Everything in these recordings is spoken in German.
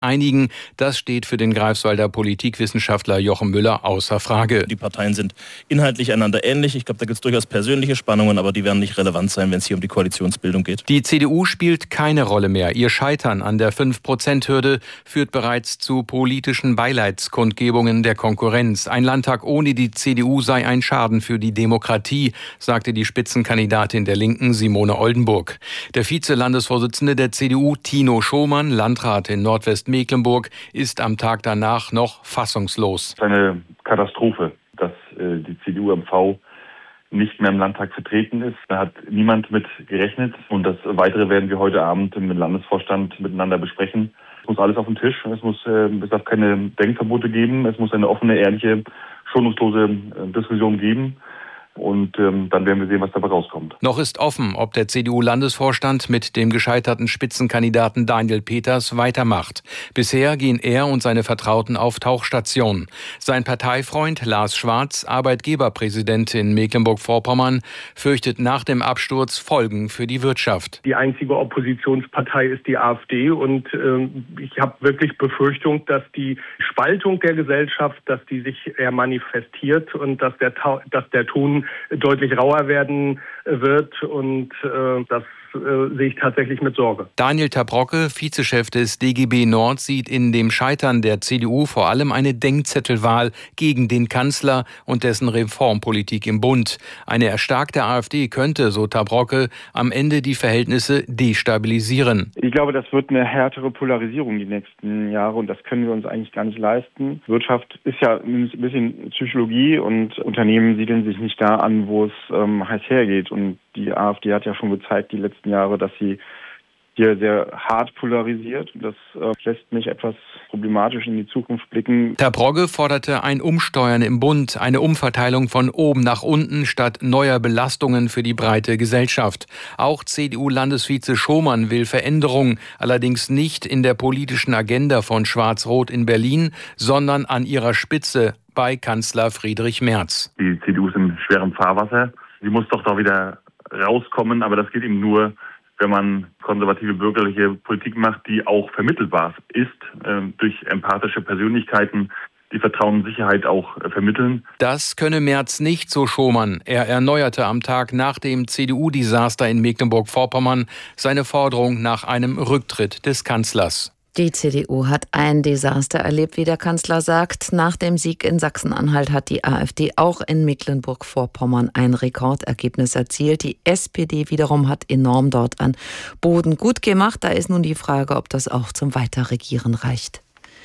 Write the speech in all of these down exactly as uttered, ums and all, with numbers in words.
einigen. Das steht für den Greifswalder Politikwissenschaftler Jochen Müller außer Frage. Die Parteien sind inhaltlich einander ähnlich. Ich glaube, da gibt es durchaus persönliche Spannungen, aber die werden nicht relevant sein, wenn es hier um die Koalitionsbildung geht. Die C D U spielt keine Rolle mehr. Ihr Scheitern an der fünf Prozent Hürde führt bereits zu politischen Beileidskundgebungen der Konkurrenz. Ein Landtag ohne die C D U sei ein Schaden für die Demokratie, sagte die Spitzenkandidatin der Linken Simone Oldenburg. Der Vize-Landesvorsitzende der C D U, Tino Schomann, Landrat in Nordwestmecklenburg, ist am Tag danach noch fassungslos. Eine Katastrophe, dass äh, die C D U M V nicht mehr im Landtag vertreten ist. Da hat niemand mit gerechnet. Und das Weitere werden wir heute Abend im Landesvorstand miteinander besprechen. Es muss alles auf den Tisch. Es muss, äh, es darf keine Denkverbote geben. Es muss eine offene, ehrliche, schonungslose äh, Diskussion geben. Und ähm, dann werden wir sehen, was dabei rauskommt. Noch ist offen, ob der C D U-Landesvorstand mit dem gescheiterten Spitzenkandidaten Daniel Peters weitermacht. Bisher gehen er und seine Vertrauten auf Tauchstationen. Sein Parteifreund Lars Schwarz, Arbeitgeberpräsident in Mecklenburg-Vorpommern, fürchtet nach dem Absturz Folgen für die Wirtschaft. Die einzige Oppositionspartei ist die AfD und äh, ich habe wirklich Befürchtung, dass die Spaltung der Gesellschaft, dass die sich eher manifestiert und dass der, dass der Ton deutlich rauer werden wird und äh, das äh, sehe ich tatsächlich mit Sorge. Daniel Tabrocke, Vizechef des D G B Nord, sieht in dem Scheitern der C D U vor allem eine Denkzettelwahl gegen den Kanzler und dessen Reformpolitik im Bund. Eine erstarkte AfD könnte, so Tabrocke, am Ende die Verhältnisse destabilisieren. Ich glaube, das wird eine härtere Polarisierung die nächsten Jahre und das können wir uns eigentlich gar nicht leisten. Wirtschaft ist ja ein bisschen Psychologie und Unternehmen siedeln sich nicht da an, wo es ähm, heiß hergeht. Und die AfD hat ja schon gezeigt die letzten Jahre, dass sie hier sehr hart polarisiert. Das äh, lässt mich etwas problematisch in die Zukunft blicken. Tabrocke forderte ein Umsteuern im Bund, eine Umverteilung von oben nach unten statt neuer Belastungen für die breite Gesellschaft. Auch C D U-Landesvize Schomann will Veränderungen, allerdings nicht in der politischen Agenda von Schwarz-Rot in Berlin, sondern an ihrer Spitze bei Kanzler Friedrich Merz. Die C D U ist in schwerem Fahrwasser. Sie muss doch da wieder rauskommen, aber das geht eben nur, wenn man konservative bürgerliche Politik macht, die auch vermittelbar ist, äh, durch empathische Persönlichkeiten, die Vertrauen und Sicherheit auch äh, vermitteln. Das könne Merz nicht, so Schomann. Er erneuerte am Tag nach dem C D U-Desaster in Mecklenburg-Vorpommern seine Forderung nach einem Rücktritt des Kanzlers. Die C D U hat ein Desaster erlebt, wie der Kanzler sagt. Nach dem Sieg in Sachsen-Anhalt hat die AfD auch in Mecklenburg-Vorpommern ein Rekordergebnis erzielt. Die S P D wiederum hat enorm dort an Boden gut gemacht. Da ist nun die Frage, ob das auch zum Weiterregieren reicht.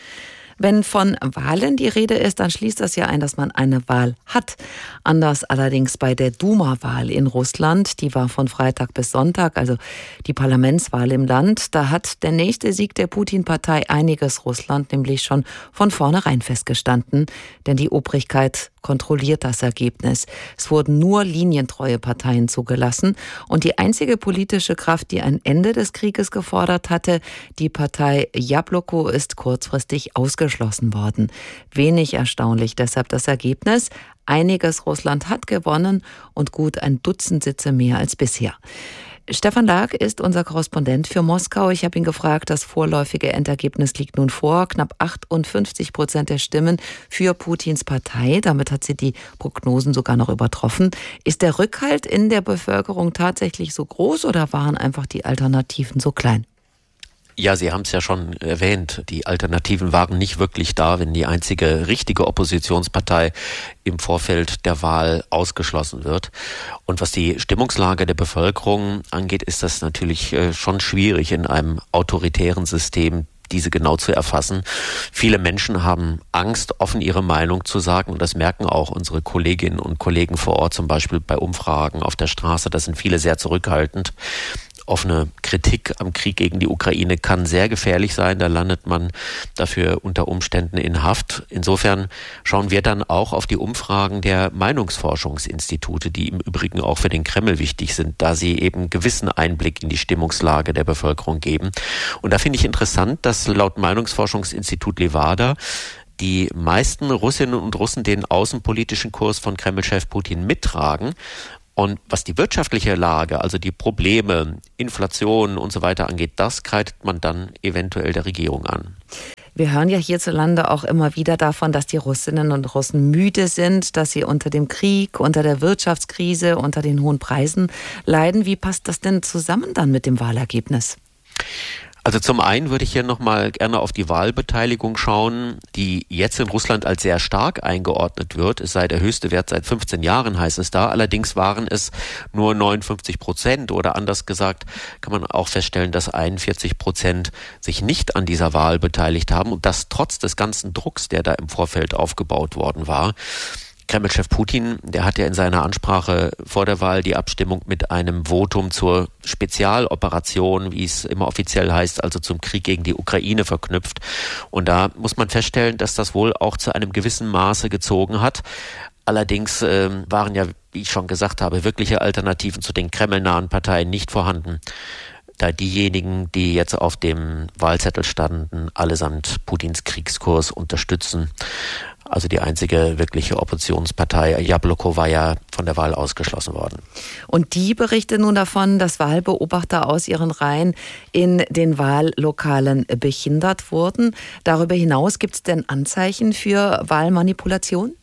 Wenn von Wahlen die Rede ist, dann schließt das ja ein, dass man eine Wahl hat. Anders allerdings bei der Duma-Wahl in Russland. Die war von Freitag bis Sonntag, also die Parlamentswahl im Land. Da hat der nächste Sieg der Putin-Partei Einiges Russland nämlich schon von vornherein festgestanden. Denn die Obrigkeit kontrolliert das Ergebnis. Es wurden nur linientreue Parteien zugelassen. Und die einzige politische Kraft, die ein Ende des Krieges gefordert hatte, die Partei Jabloko, ist kurzfristig ausgeschlossen worden. Wenig erstaunlich deshalb das Ergebnis. Einiges Russland hat gewonnen und gut ein Dutzend Sitze mehr als bisher. Stefan Lag ist unser Korrespondent für Moskau. Ich habe ihn gefragt, das vorläufige Endergebnis liegt nun vor. Knapp achtundfünfzig Prozent der Stimmen für Putins Partei. Damit hat sie die Prognosen sogar noch übertroffen. Ist der Rückhalt in der Bevölkerung tatsächlich so groß oder waren einfach die Alternativen so klein? Ja, Sie haben es ja schon erwähnt, die Alternativen waren nicht wirklich da, wenn die einzige richtige Oppositionspartei im Vorfeld der Wahl ausgeschlossen wird. Und was die Stimmungslage der Bevölkerung angeht, ist das natürlich schon schwierig in einem autoritären System, diese genau zu erfassen. Viele Menschen haben Angst, offen ihre Meinung zu sagen und das merken auch unsere Kolleginnen und Kollegen vor Ort, zum Beispiel bei Umfragen auf der Straße. Da sind viele sehr zurückhaltend. Offene Kritik am Krieg gegen die Ukraine kann sehr gefährlich sein. Da landet man dafür unter Umständen in Haft. Insofern schauen wir dann auch auf die Umfragen der Meinungsforschungsinstitute, die im Übrigen auch für den Kreml wichtig sind, da sie eben gewissen Einblick in die Stimmungslage der Bevölkerung geben. Und da finde ich interessant, dass laut Meinungsforschungsinstitut Levada die meisten Russinnen und Russen den außenpolitischen Kurs von Kreml-Chef Putin mittragen. Und was die wirtschaftliche Lage, also die Probleme, Inflation und so weiter angeht, das kreidet man dann eventuell der Regierung an. Wir hören ja hierzulande auch immer wieder davon, dass die Russinnen und Russen müde sind, dass sie unter dem Krieg, unter der Wirtschaftskrise, unter den hohen Preisen leiden. Wie passt das denn zusammen dann mit dem Wahlergebnis? Also zum einen würde ich hier nochmal gerne auf die Wahlbeteiligung schauen, die jetzt in Russland als sehr stark eingeordnet wird. Es sei der höchste Wert seit fünfzehn Jahren, heißt es da. Allerdings waren es nur neunundfünfzig Prozent oder anders gesagt kann man auch feststellen, dass einundvierzig Prozent sich nicht an dieser Wahl beteiligt haben und das trotz des ganzen Drucks, der da im Vorfeld aufgebaut worden war. Kreml-Chef Putin, der hat ja in seiner Ansprache vor der Wahl die Abstimmung mit einem Votum zur Spezialoperation, wie es immer offiziell heißt, also zum Krieg gegen die Ukraine verknüpft. Und da muss man feststellen, dass das wohl auch zu einem gewissen Maße gezogen hat. Allerdings äh, waren ja, wie ich schon gesagt habe, wirkliche Alternativen zu den kremlnahen Parteien nicht vorhanden, da diejenigen, die jetzt auf dem Wahlzettel standen, allesamt Putins Kriegskurs unterstützen. Also die einzige wirkliche Oppositionspartei, Jabloko, war ja von der Wahl ausgeschlossen worden. Und die berichtet nun davon, dass Wahlbeobachter aus ihren Reihen in den Wahllokalen behindert wurden. Darüber hinaus gibt es denn Anzeichen für Wahlmanipulation?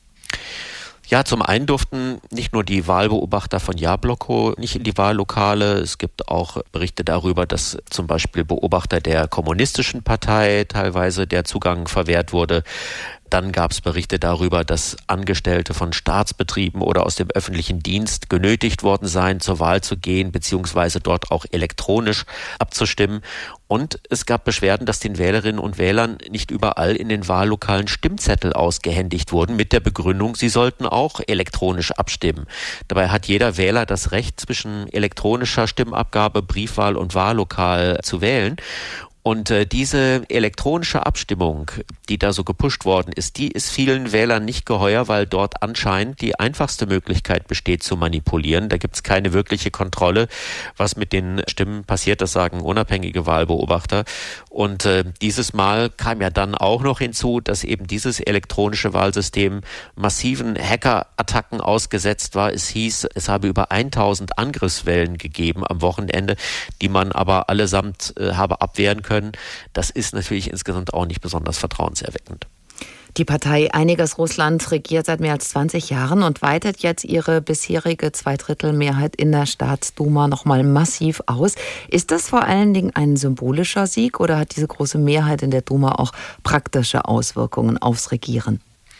Ja, zum einen durften nicht nur die Wahlbeobachter von Jabloko nicht in die Wahllokale. Es gibt auch Berichte darüber, dass zum Beispiel Beobachter der kommunistischen Partei teilweise der Zugang verwehrt wurde. Dann gab es Berichte darüber, dass Angestellte von Staatsbetrieben oder aus dem öffentlichen Dienst genötigt worden seien, zur Wahl zu gehen, beziehungsweise dort auch elektronisch abzustimmen. Und es gab Beschwerden, dass den Wählerinnen und Wählern nicht überall in den Wahllokalen Stimmzettel ausgehändigt wurden, mit der Begründung, sie sollten auch elektronisch abstimmen. Dabei hat jeder Wähler das Recht, zwischen elektronischer Stimmabgabe, Briefwahl und Wahllokal zu wählen. Und äh, diese elektronische Abstimmung, die da so gepusht worden ist, die ist vielen Wählern nicht geheuer, weil dort anscheinend die einfachste Möglichkeit besteht zu manipulieren. Da gibt es keine wirkliche Kontrolle, was mit den Stimmen passiert, das sagen unabhängige Wahlbeobachter. Und äh, dieses Mal kam ja dann auch noch hinzu, dass eben dieses elektronische Wahlsystem massiven Hackerattacken ausgesetzt war. Es hieß, es habe über tausend Angriffswellen gegeben am Wochenende, die man aber allesamt äh, habe abwehren können. Das ist natürlich insgesamt auch nicht besonders vertrauenserweckend. Die Partei Einiges Russland regiert seit mehr als zwanzig Jahren und weitet jetzt ihre bisherige Zweidrittelmehrheit in der Staatsduma nochmal massiv aus. Ist das vor allen Dingen ein symbolischer Sieg oder hat diese große Mehrheit in der Duma auch praktische Auswirkungen aufs Regieren?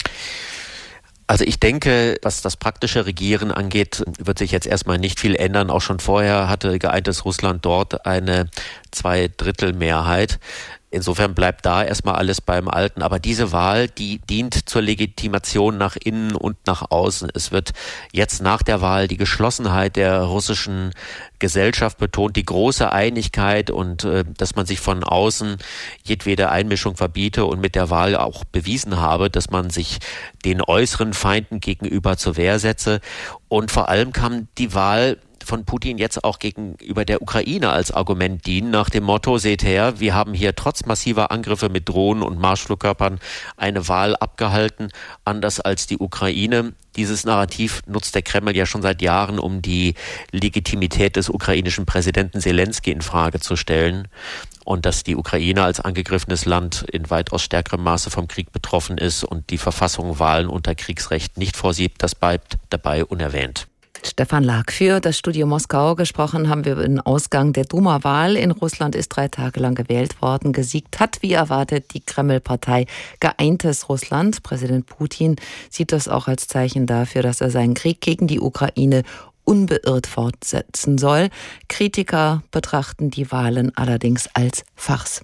Also ich denke, was das praktische Regieren angeht, wird sich jetzt erstmal nicht viel ändern. Auch schon vorher hatte geeintes Russland dort eine Zweidrittelmehrheit. Insofern bleibt da erstmal alles beim Alten. Aber diese Wahl, die dient zur Legitimation nach innen und nach außen. Es wird jetzt nach der Wahl die Geschlossenheit der russischen Gesellschaft betont, die große Einigkeit und äh, dass man sich von außen jedwede Einmischung verbiete und mit der Wahl auch bewiesen habe, dass man sich den äußeren Feinden gegenüber zur Wehr setze. Und vor allem kam die Wahl von Putin jetzt auch gegenüber der Ukraine als Argument dienen, nach dem Motto, seht her, wir haben hier trotz massiver Angriffe mit Drohnen und Marschflugkörpern eine Wahl abgehalten, anders als die Ukraine. Dieses Narrativ nutzt der Kreml ja schon seit Jahren, um die Legitimität des ukrainischen Präsidenten Selenskyj in Frage zu stellen. Und dass die Ukraine als angegriffenes Land in weitaus stärkerem Maße vom Krieg betroffen ist und die Verfassung Wahlen unter Kriegsrecht nicht vorsieht, das bleibt dabei unerwähnt. Stefan Lag für das Studio Moskau. Gesprochen haben wir über den Ausgang der Duma-Wahl. In Russland ist drei Tage lang gewählt worden. Gesiegt hat, wie erwartet, die Kreml-Partei Geeintes Russland. Präsident Putin sieht das auch als Zeichen dafür, dass er seinen Krieg gegen die Ukraine unbeirrt fortsetzen soll. Kritiker betrachten die Wahlen allerdings als Farce.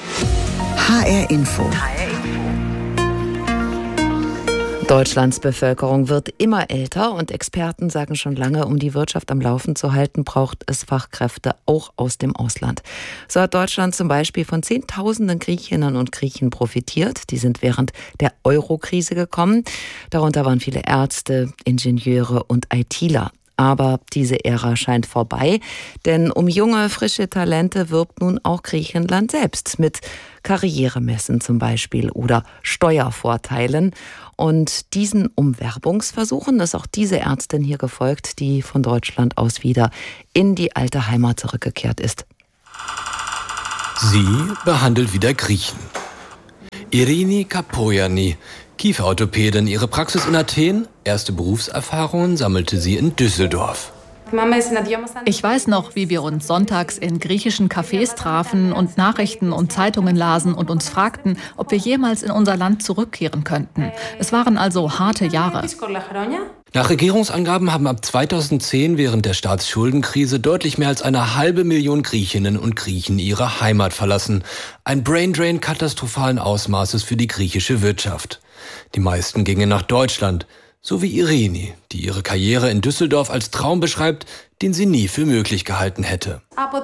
H R Info. Deutschlands Bevölkerung wird immer älter und Experten sagen schon lange, um die Wirtschaft am Laufen zu halten, braucht es Fachkräfte auch aus dem Ausland. So hat Deutschland zum Beispiel von Zehntausenden Griechinnen und Griechen profitiert. Die sind während der Euro-Krise gekommen. Darunter waren viele Ärzte, Ingenieure und ITler. Aber diese Ära scheint vorbei, denn um junge, frische Talente wirbt nun auch Griechenland selbst mit Karrieremessen zum Beispiel oder Steuervorteilen. Und diesen Umwerbungsversuchen ist auch diese Ärztin hier gefolgt, die von Deutschland aus wieder in die alte Heimat zurückgekehrt ist. Sie behandelt wieder Griechen. Irini Kapoyani, Kieferorthopädin. Ihre Praxis in Athen, erste Berufserfahrungen sammelte sie in Düsseldorf. Ich weiß noch, wie wir uns sonntags in griechischen Cafés trafen und Nachrichten und Zeitungen lasen und uns fragten, ob wir jemals in unser Land zurückkehren könnten. Es waren also harte Jahre. Nach Regierungsangaben haben ab zweitausendzehn während der Staatsschuldenkrise deutlich mehr als eine halbe Million Griechinnen und Griechen ihre Heimat verlassen. Ein Braindrain katastrophalen Ausmaßes für die griechische Wirtschaft. Die meisten gingen nach Deutschland. So wie Irini, die ihre Karriere in Düsseldorf als Traum beschreibt, den sie nie für möglich gehalten hätte.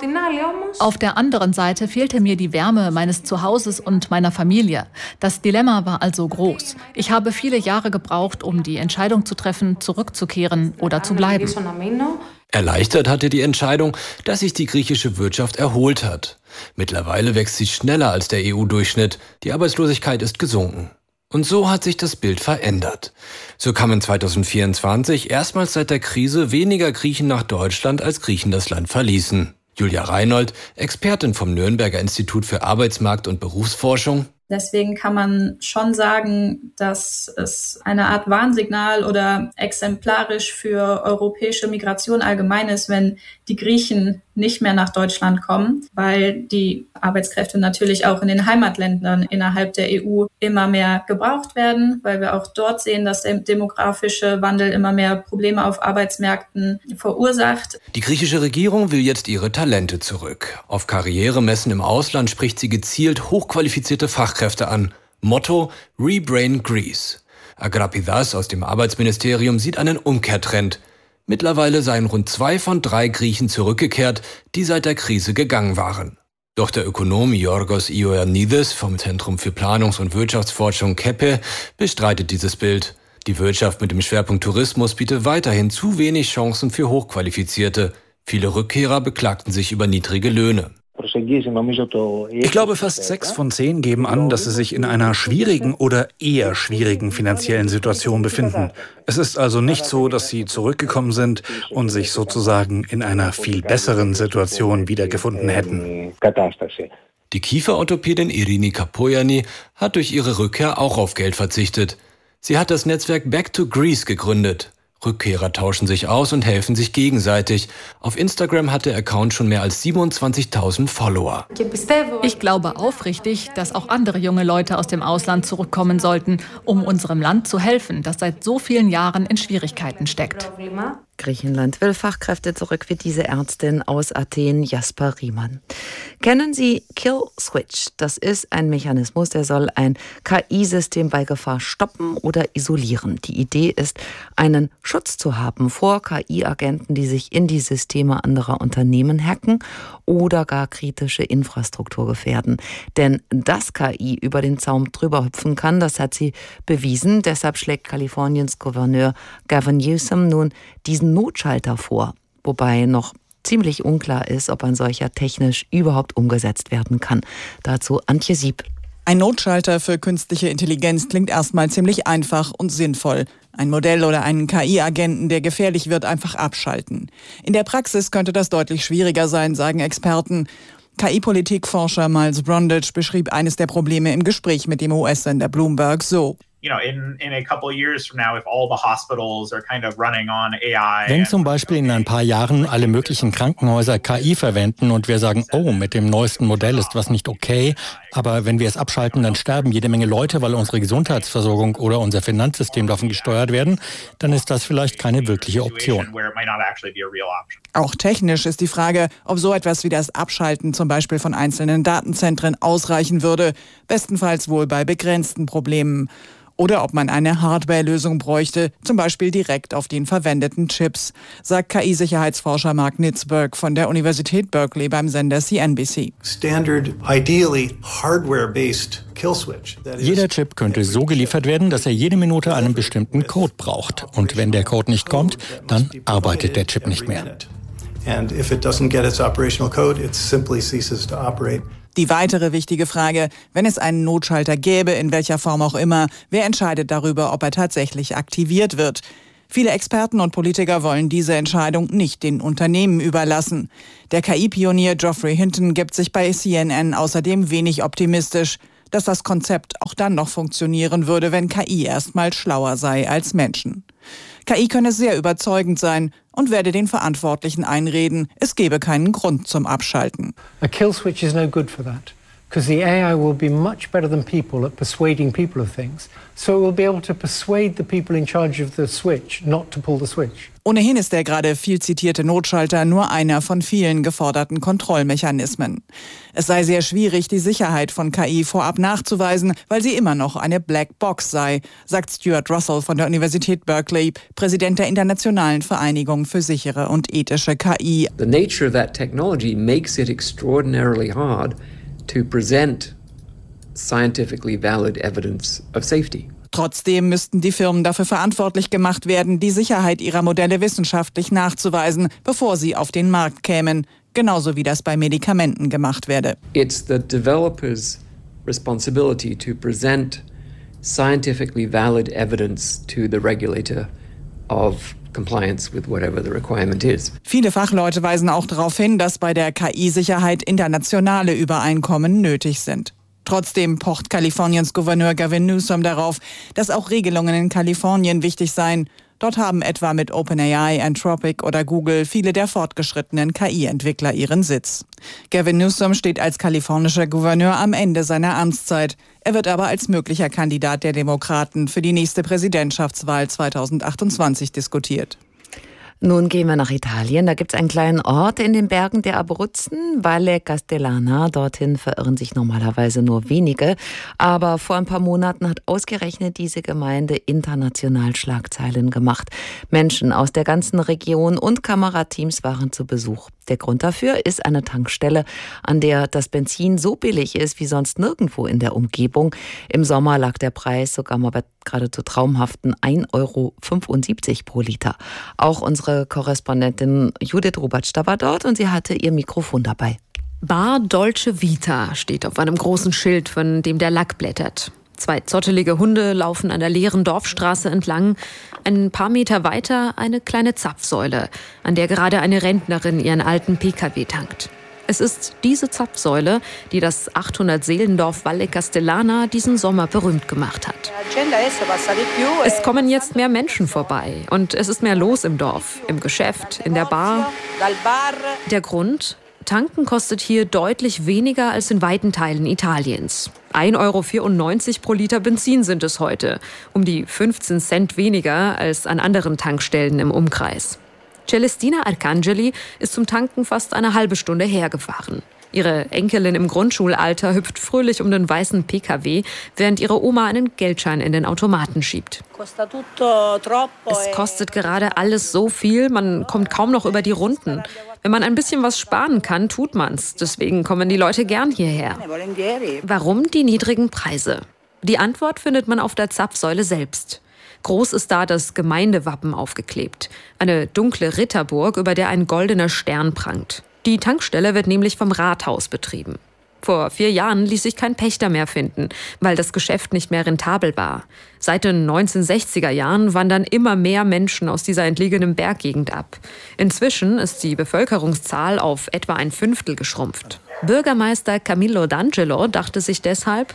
Auf der anderen Seite fehlte mir die Wärme meines Zuhauses und meiner Familie. Das Dilemma war also groß. Ich habe viele Jahre gebraucht, um die Entscheidung zu treffen, zurückzukehren oder zu bleiben. Erleichtert hatte die Entscheidung, dass sich die griechische Wirtschaft erholt hat. Mittlerweile wächst sie schneller als der E U-Durchschnitt. Die Arbeitslosigkeit ist gesunken. Und so hat sich das Bild verändert. So kamen zweitausendvierundzwanzig erstmals seit der Krise weniger Griechen nach Deutschland, als Griechen das Land verließen. Julia Reinhold, Expertin vom Nürnberger Institut für Arbeitsmarkt- und Berufsforschung. Deswegen kann man schon sagen, dass es eine Art Warnsignal oder exemplarisch für europäische Migration allgemein ist, wenn die Griechen nicht mehr nach Deutschland kommen, weil die Arbeitskräfte natürlich auch in den Heimatländern innerhalb der E U immer mehr gebraucht werden, weil wir auch dort sehen, dass der demografische Wandel immer mehr Probleme auf Arbeitsmärkten verursacht. Die griechische Regierung will jetzt ihre Talente zurück. Auf Karrieremessen im Ausland spricht sie gezielt hochqualifizierte Fachkräfte an. Motto: Rebrain Greece. Agrapidas aus dem Arbeitsministerium sieht einen Umkehrtrend. Mittlerweile seien rund zwei von drei Griechen zurückgekehrt, die seit der Krise gegangen waren. Doch der Ökonom Yorgos Ioannidis vom Zentrum für Planungs- und Wirtschaftsforschung K E P E bestreitet dieses Bild. Die Wirtschaft mit dem Schwerpunkt Tourismus bietet weiterhin zu wenig Chancen für Hochqualifizierte. Viele Rückkehrer beklagten sich über niedrige Löhne. Ich glaube, fast sechs von zehn geben an, dass sie sich in einer schwierigen oder eher schwierigen finanziellen Situation befinden. Es ist also nicht so, dass sie zurückgekommen sind und sich sozusagen in einer viel besseren Situation wiedergefunden hätten. Die Kieferorthopädin Irini Kapoyani hat durch ihre Rückkehr auch auf Geld verzichtet. Sie hat das Netzwerk Back to Greece gegründet. Rückkehrer tauschen sich aus und helfen sich gegenseitig. Auf Instagram hat der Account schon mehr als siebenundzwanzigtausend Follower. Ich glaube aufrichtig, dass auch andere junge Leute aus dem Ausland zurückkommen sollten, um unserem Land zu helfen, das seit so vielen Jahren in Schwierigkeiten steckt. Griechenland will Fachkräfte zurück, wie diese Ärztin aus Athen, Jasper Riemann. Kennen Sie Kill Switch? Das ist ein Mechanismus, der soll ein K I-System bei Gefahr stoppen oder isolieren. Die Idee ist, einen Schutz zu haben vor K I-Agenten, die sich in die Systeme anderer Unternehmen hacken oder gar kritische Infrastruktur gefährden. Denn dass K I über den Zaun drüber hüpfen kann, das hat sie bewiesen. Deshalb schlägt Kaliforniens Gouverneur Gavin Newsom nun diesen Notschalter vor, wobei noch ziemlich unklar ist, ob ein solcher technisch überhaupt umgesetzt werden kann. Dazu Antje Sieb. Ein Notschalter für künstliche Intelligenz klingt erstmal ziemlich einfach und sinnvoll. Ein Modell oder einen K I-Agenten, der gefährlich wird, einfach abschalten. In der Praxis könnte das deutlich schwieriger sein, sagen Experten. K I-Politikforscher Miles Brundage beschrieb eines der Probleme im Gespräch mit dem U S-Sender Bloomberg so. Wenn zum Beispiel in ein paar Jahren alle möglichen Krankenhäuser K I verwenden und wir sagen, oh, mit dem neuesten Modell ist was nicht okay, aber wenn wir es abschalten, dann sterben jede Menge Leute, weil unsere Gesundheitsversorgung oder unser Finanzsystem davon gesteuert werden, dann ist das vielleicht keine wirkliche Option. Auch technisch ist die Frage, ob so etwas wie das Abschalten zum Beispiel von einzelnen Datenzentren ausreichen würde, bestenfalls wohl bei begrenzten Problemen. Oder ob man eine Hardware-Lösung bräuchte, zum Beispiel direkt auf den verwendeten Chips, sagt K I-Sicherheitsforscher Mark Nitzberg von der Universität Berkeley beim Sender C N B C. Standard, ideally hardware-based kill switch. Jeder Chip könnte so geliefert werden, dass er jede Minute einen bestimmten Code braucht. Und wenn der Code nicht kommt, dann arbeitet der Chip nicht mehr. And if it doesn't get its operational code, it simply ceases to operate. Die weitere wichtige Frage, wenn es einen Notschalter gäbe, in welcher Form auch immer, wer entscheidet darüber, ob er tatsächlich aktiviert wird? Viele Experten und Politiker wollen diese Entscheidung nicht den Unternehmen überlassen. Der K I-Pionier Geoffrey Hinton gibt sich bei C N N außerdem wenig optimistisch. dass das Konzept auch dann noch funktionieren würde, wenn K I erstmal schlauer sei als Menschen. K I könne sehr überzeugend sein und werde den Verantwortlichen einreden, es gebe keinen Grund zum Abschalten. A kill switch is no good for that. Because the A I will be much better than people at persuading people of things. So it will be able to persuade the people in charge of the switch not to pull the switch. Ohnehin ist der gerade viel zitierte Notschalter nur einer von vielen geforderten Kontrollmechanismen. Es sei sehr schwierig, die Sicherheit von K I vorab nachzuweisen, weil sie immer noch eine Black Box sei, sagt Stuart Russell von der Universität Berkeley, Präsident der Internationalen Vereinigung für sichere und ethische K I. The nature of that technology makes it extraordinarily hard to present scientifically valid evidence of safety. Trotzdem müssten die Firmen dafür verantwortlich gemacht werden, die Sicherheit ihrer Modelle wissenschaftlich nachzuweisen, bevor sie auf den Markt kämen, genauso wie das bei Medikamenten gemacht werde. It's the developer's responsibility to present scientifically valid evidence to the regulator of compliance with whatever the requirement is. Viele Fachleute weisen auch darauf hin, dass bei der K I-Sicherheit internationale Übereinkommen nötig sind. Trotzdem pocht Kaliforniens Gouverneur Gavin Newsom darauf, dass auch Regelungen in Kalifornien wichtig seien. Dort haben etwa mit OpenAI, Anthropic oder Google viele der fortgeschrittenen K I-Entwickler ihren Sitz. Gavin Newsom steht als kalifornischer Gouverneur am Ende seiner Amtszeit. Er wird aber als möglicher Kandidat der Demokraten für die nächste Präsidentschaftswahl zweitausendachtundzwanzig diskutiert. Nun gehen wir nach Italien. Da gibt es einen kleinen Ort in den Bergen der Abruzzen, Valle Castellana. Dorthin verirren sich normalerweise nur wenige. Aber vor ein paar Monaten hat ausgerechnet diese Gemeinde international Schlagzeilen gemacht. Menschen aus der ganzen Region und Kamerateams waren zu Besuch. Der Grund dafür ist eine Tankstelle, an der das Benzin so billig ist wie sonst nirgendwo in der Umgebung. Im Sommer lag der Preis sogar mal bei geradezu traumhaften ein Euro fünfundsiebzig pro Liter. Auch unsere Korrespondentin Judith Rubatsch war dort und sie hatte ihr Mikrofon dabei. Bar Dolce Vita steht auf einem großen Schild, von dem der Lack blättert. Zwei zottelige Hunde laufen an der leeren Dorfstraße entlang. Ein paar Meter weiter eine kleine Zapfsäule, an der gerade eine Rentnerin ihren alten P K W tankt. Es ist diese Zapfsäule, die das achthundert-Seelendorf Valle Castellana diesen Sommer berühmt gemacht hat. Es kommen jetzt mehr Menschen vorbei und es ist mehr los im Dorf, im Geschäft, in der Bar. Der Grund? Tanken kostet hier deutlich weniger als in weiten Teilen Italiens. ein Euro vierundneunzig pro Liter Benzin sind es heute, um die fünfzehn Cent weniger als an anderen Tankstellen im Umkreis. Celestina Arcangeli ist zum Tanken fast eine halbe Stunde hergefahren. Ihre Enkelin im Grundschulalter hüpft fröhlich um den weißen P K W, während ihre Oma einen Geldschein in den Automaten schiebt. Es kostet gerade alles so viel, man kommt kaum noch über die Runden. Wenn man ein bisschen was sparen kann, tut man's. Deswegen kommen die Leute gern hierher. Warum die niedrigen Preise? Die Antwort findet man auf der Zapfsäule selbst. Groß ist da das Gemeindewappen aufgeklebt. Eine dunkle Ritterburg, über der ein goldener Stern prangt. Die Tankstelle wird nämlich vom Rathaus betrieben. Vor vier Jahren ließ sich kein Pächter mehr finden, weil das Geschäft nicht mehr rentabel war. Seit den neunzehnhundertsechziger Jahren wandern immer mehr Menschen aus dieser entlegenen Berggegend ab. Inzwischen ist die Bevölkerungszahl auf etwa ein Fünftel geschrumpft. Bürgermeister Camillo D'Angelo dachte sich deshalb,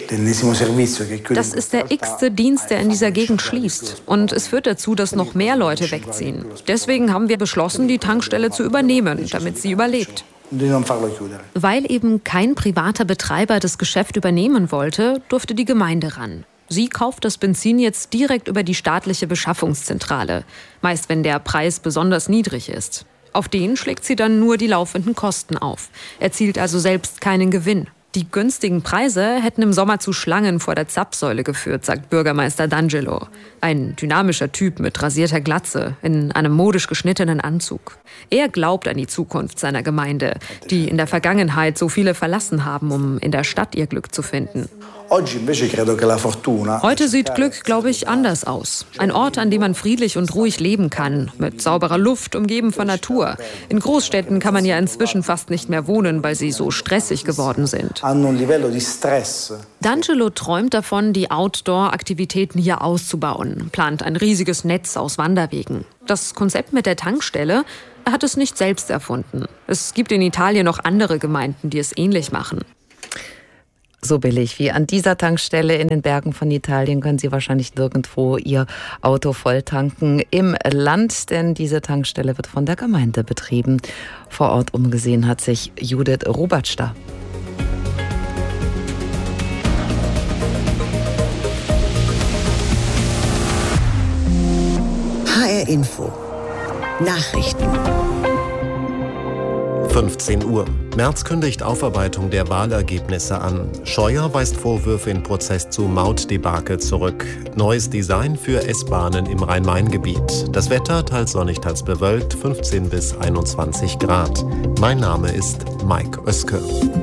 das ist der x-te Dienst, der in dieser Gegend schließt. Und es führt dazu, dass noch mehr Leute wegziehen. Deswegen haben wir beschlossen, die Tankstelle zu übernehmen, damit sie überlebt. Weil eben kein privater Betreiber das Geschäft übernehmen wollte, durfte die Gemeinde ran. Sie kauft das Benzin jetzt direkt über die staatliche Beschaffungszentrale, meist wenn der Preis besonders niedrig ist. Auf den schlägt sie dann nur die laufenden Kosten auf, erzielt also selbst keinen Gewinn. Die günstigen Preise hätten im Sommer zu Schlangen vor der Zapfsäule geführt, sagt Bürgermeister D'Angelo. Ein dynamischer Typ mit rasierter Glatze, in einem modisch geschnittenen Anzug. Er glaubt an die Zukunft seiner Gemeinde, die in der Vergangenheit so viele verlassen haben, um in der Stadt ihr Glück zu finden. Heute sieht Glück, glaube ich, anders aus. Ein Ort, an dem man friedlich und ruhig leben kann, mit sauberer Luft, umgeben von Natur. In Großstädten kann man ja inzwischen fast nicht mehr wohnen, weil sie so stressig geworden sind. D'Angelo träumt davon, die Outdoor-Aktivitäten hier auszubauen, plant ein riesiges Netz aus Wanderwegen. Das Konzept mit der Tankstelle, er hat es nicht selbst erfunden. Es gibt in Italien noch andere Gemeinden, die es ähnlich machen. So billig wie an dieser Tankstelle in den Bergen von Italien können Sie wahrscheinlich nirgendwo Ihr Auto volltanken im Land, denn diese Tankstelle wird von der Gemeinde betrieben. Vor Ort umgesehen hat sich Judith Rubatschda. H R Info. Nachrichten. fünfzehn Uhr. Merz kündigt Aufarbeitung der Wahlergebnisse an. Scheuer weist Vorwürfe in Prozess zu Mautdebakel zurück. Neues Design für S-Bahnen im Rhein-Main-Gebiet. Das Wetter teils sonnig, teils bewölkt, fünfzehn bis einundzwanzig Grad. Mein Name ist Mike Oeske.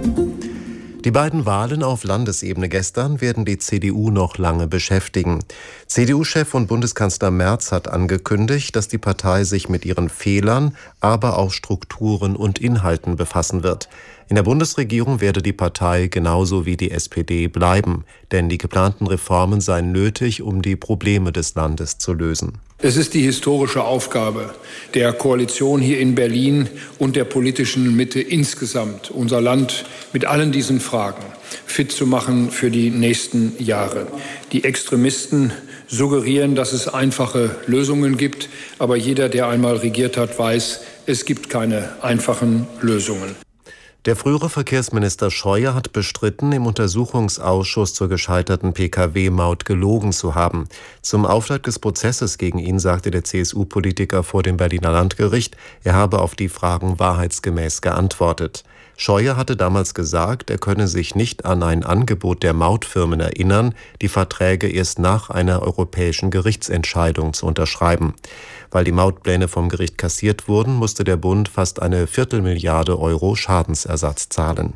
Die beiden Wahlen auf Landesebene gestern werden die C D U noch lange beschäftigen. C D U-Chef und Bundeskanzler Merz hat angekündigt, dass die Partei sich mit ihren Fehlern, aber auch Strukturen und Inhalten befassen wird. In der Bundesregierung werde die Partei genauso wie die S P D bleiben, denn die geplanten Reformen seien nötig, um die Probleme des Landes zu lösen. Es ist die historische Aufgabe der Koalition hier in Berlin und der politischen Mitte insgesamt, unser Land mit allen diesen Fragen fit zu machen für die nächsten Jahre. Die Extremisten suggerieren, dass es einfache Lösungen gibt, aber jeder, der einmal regiert hat, weiß, es gibt keine einfachen Lösungen. Der frühere Verkehrsminister Scheuer hat bestritten, im Untersuchungsausschuss zur gescheiterten P K W-Maut gelogen zu haben. Zum Auftakt des Prozesses gegen ihn sagte der C S U-Politiker vor dem Berliner Landgericht, er habe auf die Fragen wahrheitsgemäß geantwortet. Scheuer hatte damals gesagt, er könne sich nicht an ein Angebot der Mautfirmen erinnern, die Verträge erst nach einer europäischen Gerichtsentscheidung zu unterschreiben. Weil die Mautpläne vom Gericht kassiert wurden, musste der Bund fast eine Viertelmilliarde Euro Schadensersatz zahlen.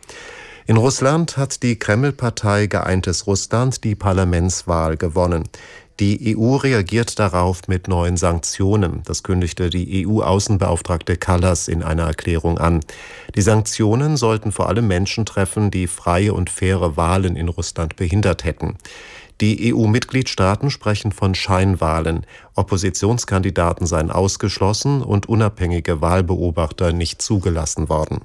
In Russland hat die Kreml-Partei Geeintes Russland die Parlamentswahl gewonnen. Die E U reagiert darauf mit neuen Sanktionen. Das kündigte die E U-Außenbeauftragte Kallas in einer Erklärung an. Die Sanktionen sollten vor allem Menschen treffen, die freie und faire Wahlen in Russland behindert hätten. Die E U-Mitgliedstaaten sprechen von Scheinwahlen. Oppositionskandidaten seien ausgeschlossen und unabhängige Wahlbeobachter nicht zugelassen worden.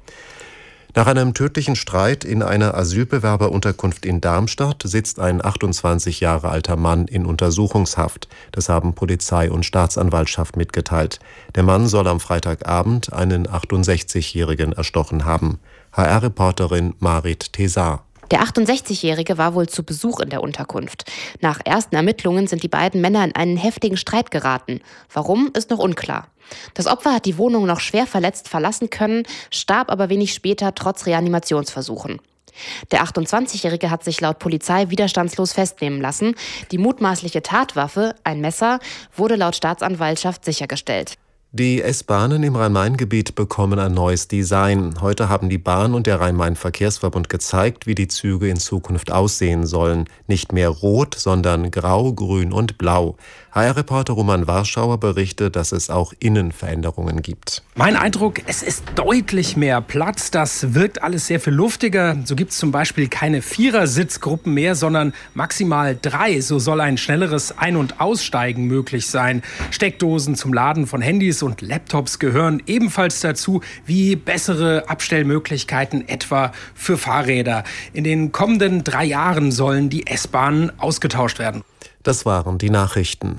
Nach einem tödlichen Streit in einer Asylbewerberunterkunft in Darmstadt sitzt ein achtundzwanzig Jahre alter Mann in Untersuchungshaft. Das haben Polizei und Staatsanwaltschaft mitgeteilt. Der Mann soll am Freitagabend einen achtundsechzigjährigen erstochen haben. H R-Reporterin Marit Tesar. Der achtundsechzigjährige war wohl zu Besuch in der Unterkunft. Nach ersten Ermittlungen sind die beiden Männer in einen heftigen Streit geraten. Warum, ist noch unklar. Das Opfer hat die Wohnung noch schwer verletzt verlassen können, starb aber wenig später trotz Reanimationsversuchen. Der achtundzwanzigjährige hat sich laut Polizei widerstandslos festnehmen lassen. Die mutmaßliche Tatwaffe, ein Messer, wurde laut Staatsanwaltschaft sichergestellt. Die S-Bahnen im Rhein-Main-Gebiet bekommen ein neues Design. Heute haben die Bahn und der Rhein-Main-Verkehrsverbund gezeigt, wie die Züge in Zukunft aussehen sollen. Nicht mehr rot, sondern grau, grün und blau. H R-Reporter Roman Warschauer berichtet, dass es auch Innenveränderungen gibt. Mein Eindruck, es ist deutlich mehr Platz. Das wirkt alles sehr viel luftiger. So gibt es zum Beispiel keine Vierersitzgruppen mehr, sondern maximal drei. So soll ein schnelleres Ein- und Aussteigen möglich sein. Steckdosen zum Laden von Handys und Laptops gehören ebenfalls dazu, wie bessere Abstellmöglichkeiten etwa für Fahrräder. In den kommenden drei Jahren sollen die S-Bahnen ausgetauscht werden. Das waren die Nachrichten.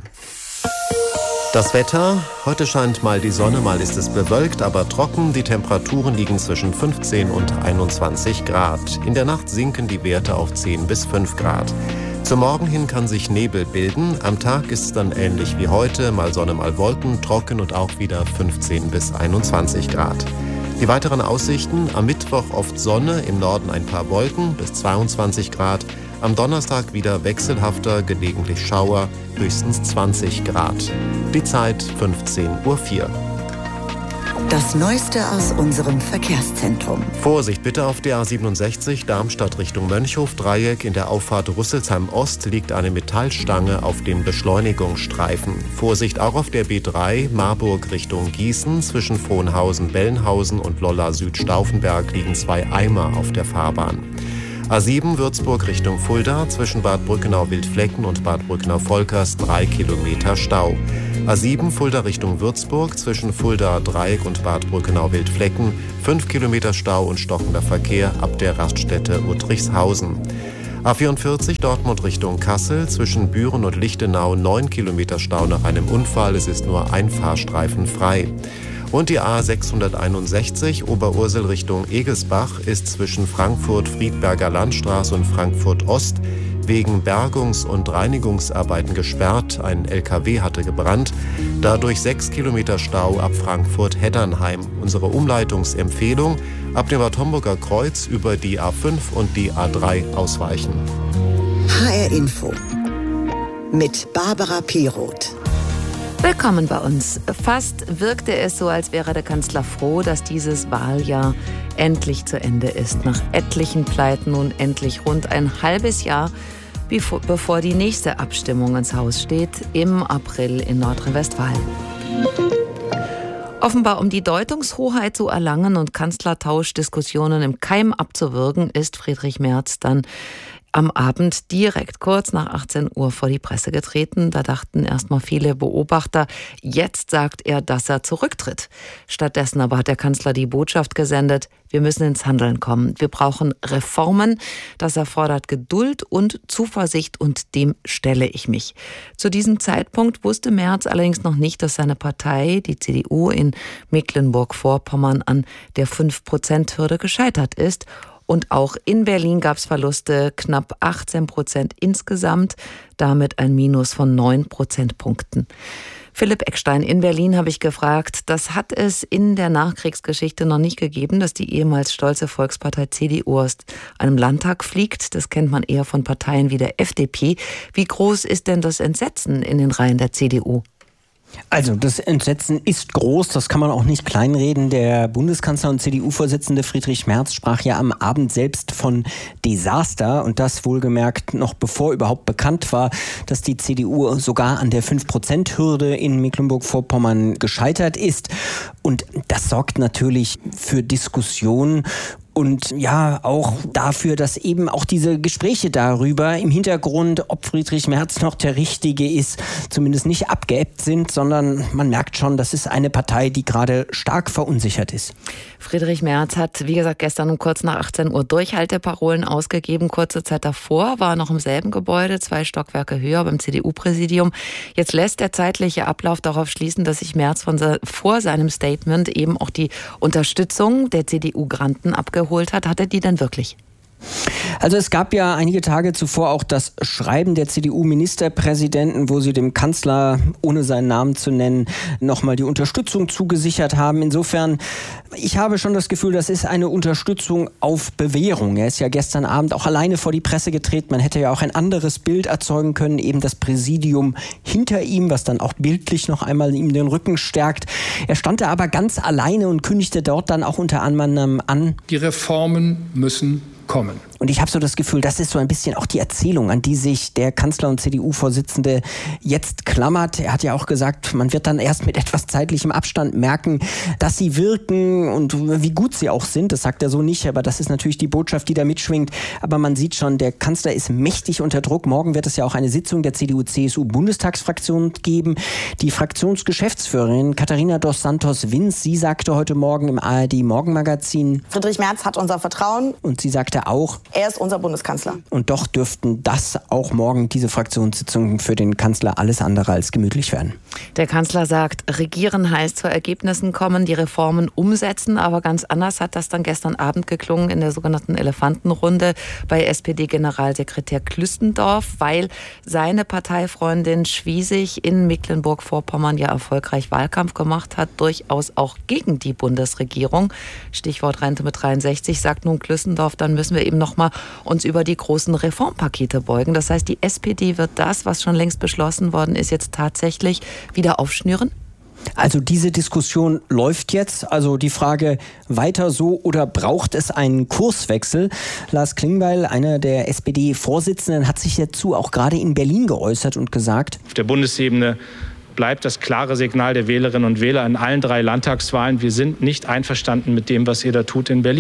Das Wetter. Heute scheint mal die Sonne, mal ist es bewölkt, aber trocken. Die Temperaturen liegen zwischen fünfzehn und einundzwanzig Grad. In der Nacht sinken die Werte auf zehn bis fünf Grad. Zum Morgen hin kann sich Nebel bilden. Am Tag ist es dann ähnlich wie heute. Mal Sonne, mal Wolken, trocken und auch wieder fünfzehn bis einundzwanzig Grad. Die weiteren Aussichten. Am Mittwoch oft Sonne, im Norden ein paar Wolken bis zweiundzwanzig Grad. Am Donnerstag wieder wechselhafter, gelegentlich Schauer, höchstens zwanzig Grad. Die Zeit fünfzehn Uhr vier. Das Neueste aus unserem Verkehrszentrum. Vorsicht bitte auf der A siebenundsechzig Darmstadt Richtung Mönchhof-Dreieck. In der Auffahrt Rüsselsheim Ost liegt eine Metallstange auf dem Beschleunigungsstreifen. Vorsicht auch auf der B drei Marburg Richtung Gießen. Zwischen Frohnhausen, Bellenhausen und Lolla Süd-Stauffenberg liegen zwei Eimer auf der Fahrbahn. A sieben Würzburg Richtung Fulda zwischen Bad Brückenau-Wildflecken und Bad Brückenau-Volkers drei Kilometer Stau. A sieben Fulda Richtung Würzburg zwischen Fulda-Dreieck und Bad Brückenau-Wildflecken fünf Kilometer Stau und stockender Verkehr ab der Raststätte Uttrichshausen. A vierundvierzig Dortmund Richtung Kassel zwischen Büren und Lichtenau neun Kilometer Stau nach einem Unfall. Es ist nur ein Fahrstreifen frei. Und die A sechshunderteinundsechzig Oberursel Richtung Egesbach ist zwischen Frankfurt-Friedberger Landstraße und Frankfurt-Ost wegen Bergungs- und Reinigungsarbeiten gesperrt. Ein L K W hatte gebrannt. Dadurch sechs Kilometer Stau ab Frankfurt-Heddernheim. Unsere Umleitungsempfehlung: ab dem Bad Homburger Kreuz über die A fünf und die A drei ausweichen. H R Info mit Barbara Piroth. Willkommen bei uns. Fast wirkte es so, als wäre der Kanzler froh, dass dieses Wahljahr endlich zu Ende ist. Nach etlichen Pleiten nun endlich rund ein halbes Jahr, bevor die nächste Abstimmung ins Haus steht, im April in Nordrhein-Westfalen. Offenbar um die Deutungshoheit zu erlangen und Kanzlertauschdiskussionen im Keim abzuwürgen, ist Friedrich Merz dann am Abend direkt kurz nach achtzehn Uhr vor die Presse getreten. Da dachten erstmal viele Beobachter, jetzt sagt er, dass er zurücktritt. Stattdessen aber hat der Kanzler die Botschaft gesendet: Wir müssen ins Handeln kommen. Wir brauchen Reformen. Das erfordert Geduld und Zuversicht, und dem stelle ich mich. Zu diesem Zeitpunkt wusste Merz allerdings noch nicht, dass seine Partei, die C D U in Mecklenburg-Vorpommern, an der fünf Prozent Hürde gescheitert ist. Und auch in Berlin gab es Verluste, knapp achtzehn Prozent insgesamt, damit ein Minus von neun Prozentpunkten. Philipp Eckstein in Berlin habe ich gefragt, das hat es in der Nachkriegsgeschichte noch nicht gegeben, dass die ehemals stolze Volkspartei C D U aus einem Landtag fliegt. Das kennt man eher von Parteien wie der F D P. Wie groß ist denn das Entsetzen in den Reihen der C D U? Also das Entsetzen ist groß, das kann man auch nicht kleinreden. Der Bundeskanzler und C D U-Vorsitzende Friedrich Merz sprach ja am Abend selbst von Desaster, und das wohlgemerkt noch bevor überhaupt bekannt war, dass die C D U sogar an der fünf Prozent Hürde in Mecklenburg-Vorpommern gescheitert ist. Und das sorgt natürlich für Diskussionen. Und ja, auch dafür, dass eben auch diese Gespräche darüber im Hintergrund, ob Friedrich Merz noch der Richtige ist, zumindest nicht abgeebbt sind, sondern man merkt schon, das ist eine Partei, die gerade stark verunsichert ist. Friedrich Merz hat, wie gesagt, gestern um kurz nach achtzehn Uhr Durchhalteparolen ausgegeben. Kurze Zeit davor war er noch im selben Gebäude, zwei Stockwerke höher, beim C D U-Präsidium. Jetzt lässt der zeitliche Ablauf darauf schließen, dass sich Merz von vor seinem Statement eben auch die Unterstützung der C D U-Granten abgeholt hat. Hat er die denn wirklich? Also es gab ja einige Tage zuvor auch das Schreiben der C D U-Ministerpräsidenten, wo sie dem Kanzler, ohne seinen Namen zu nennen, nochmal die Unterstützung zugesichert haben. Insofern, ich habe schon das Gefühl, das ist eine Unterstützung auf Bewährung. Er ist ja gestern Abend auch alleine vor die Presse getreten. Man hätte ja auch ein anderes Bild erzeugen können, eben das Präsidium hinter ihm, was dann auch bildlich noch einmal ihm den Rücken stärkt. Er stand da aber ganz alleine und kündigte dort dann auch unter anderem an: Die Reformen müssen kommen. Und ich habe so das Gefühl, das ist so ein bisschen auch die Erzählung, an die sich der Kanzler und C D U-Vorsitzende jetzt klammert. Er hat ja auch gesagt, man wird dann erst mit etwas zeitlichem Abstand merken, dass sie wirken und wie gut sie auch sind. Das sagt er so nicht, aber das ist natürlich die Botschaft, die da mitschwingt. Aber man sieht schon, der Kanzler ist mächtig unter Druck. Morgen wird es ja auch eine Sitzung der C D U-C S U-Bundestagsfraktion geben. Die Fraktionsgeschäftsführerin Katharina dos Santos-Vins, sie sagte heute Morgen im A R D-Morgenmagazin: Friedrich Merz hat unser Vertrauen. Und sie sagte auch, er ist unser Bundeskanzler. Und doch dürften das auch morgen, diese Fraktionssitzungen, für den Kanzler alles andere als gemütlich werden. Der Kanzler sagt, regieren heißt zu Ergebnissen kommen, die Reformen umsetzen. Aber ganz anders hat das dann gestern Abend geklungen in der sogenannten Elefantenrunde bei S P D-Generalsekretär Klüstendorf, weil seine Parteifreundin Schwiesig in Mecklenburg-Vorpommern ja erfolgreich Wahlkampf gemacht hat, durchaus auch gegen die Bundesregierung. Stichwort Rente mit dreiundsechzig, sagt nun Klüstendorf, dann müssen wir eben noch mal uns über die großen Reformpakete beugen. Das heißt, die S P D wird das, was schon längst beschlossen worden ist, jetzt tatsächlich wieder aufschnüren? Also diese Diskussion läuft jetzt. Also die Frage, weiter so oder braucht es einen Kurswechsel? Lars Klingbeil, einer der S P D-Vorsitzenden, hat sich dazu auch gerade in Berlin geäußert und gesagt: Auf der Bundesebene bleibt das klare Signal der Wählerinnen und Wähler in allen drei Landtagswahlen: Wir sind nicht einverstanden mit dem, was ihr da tut in Berlin.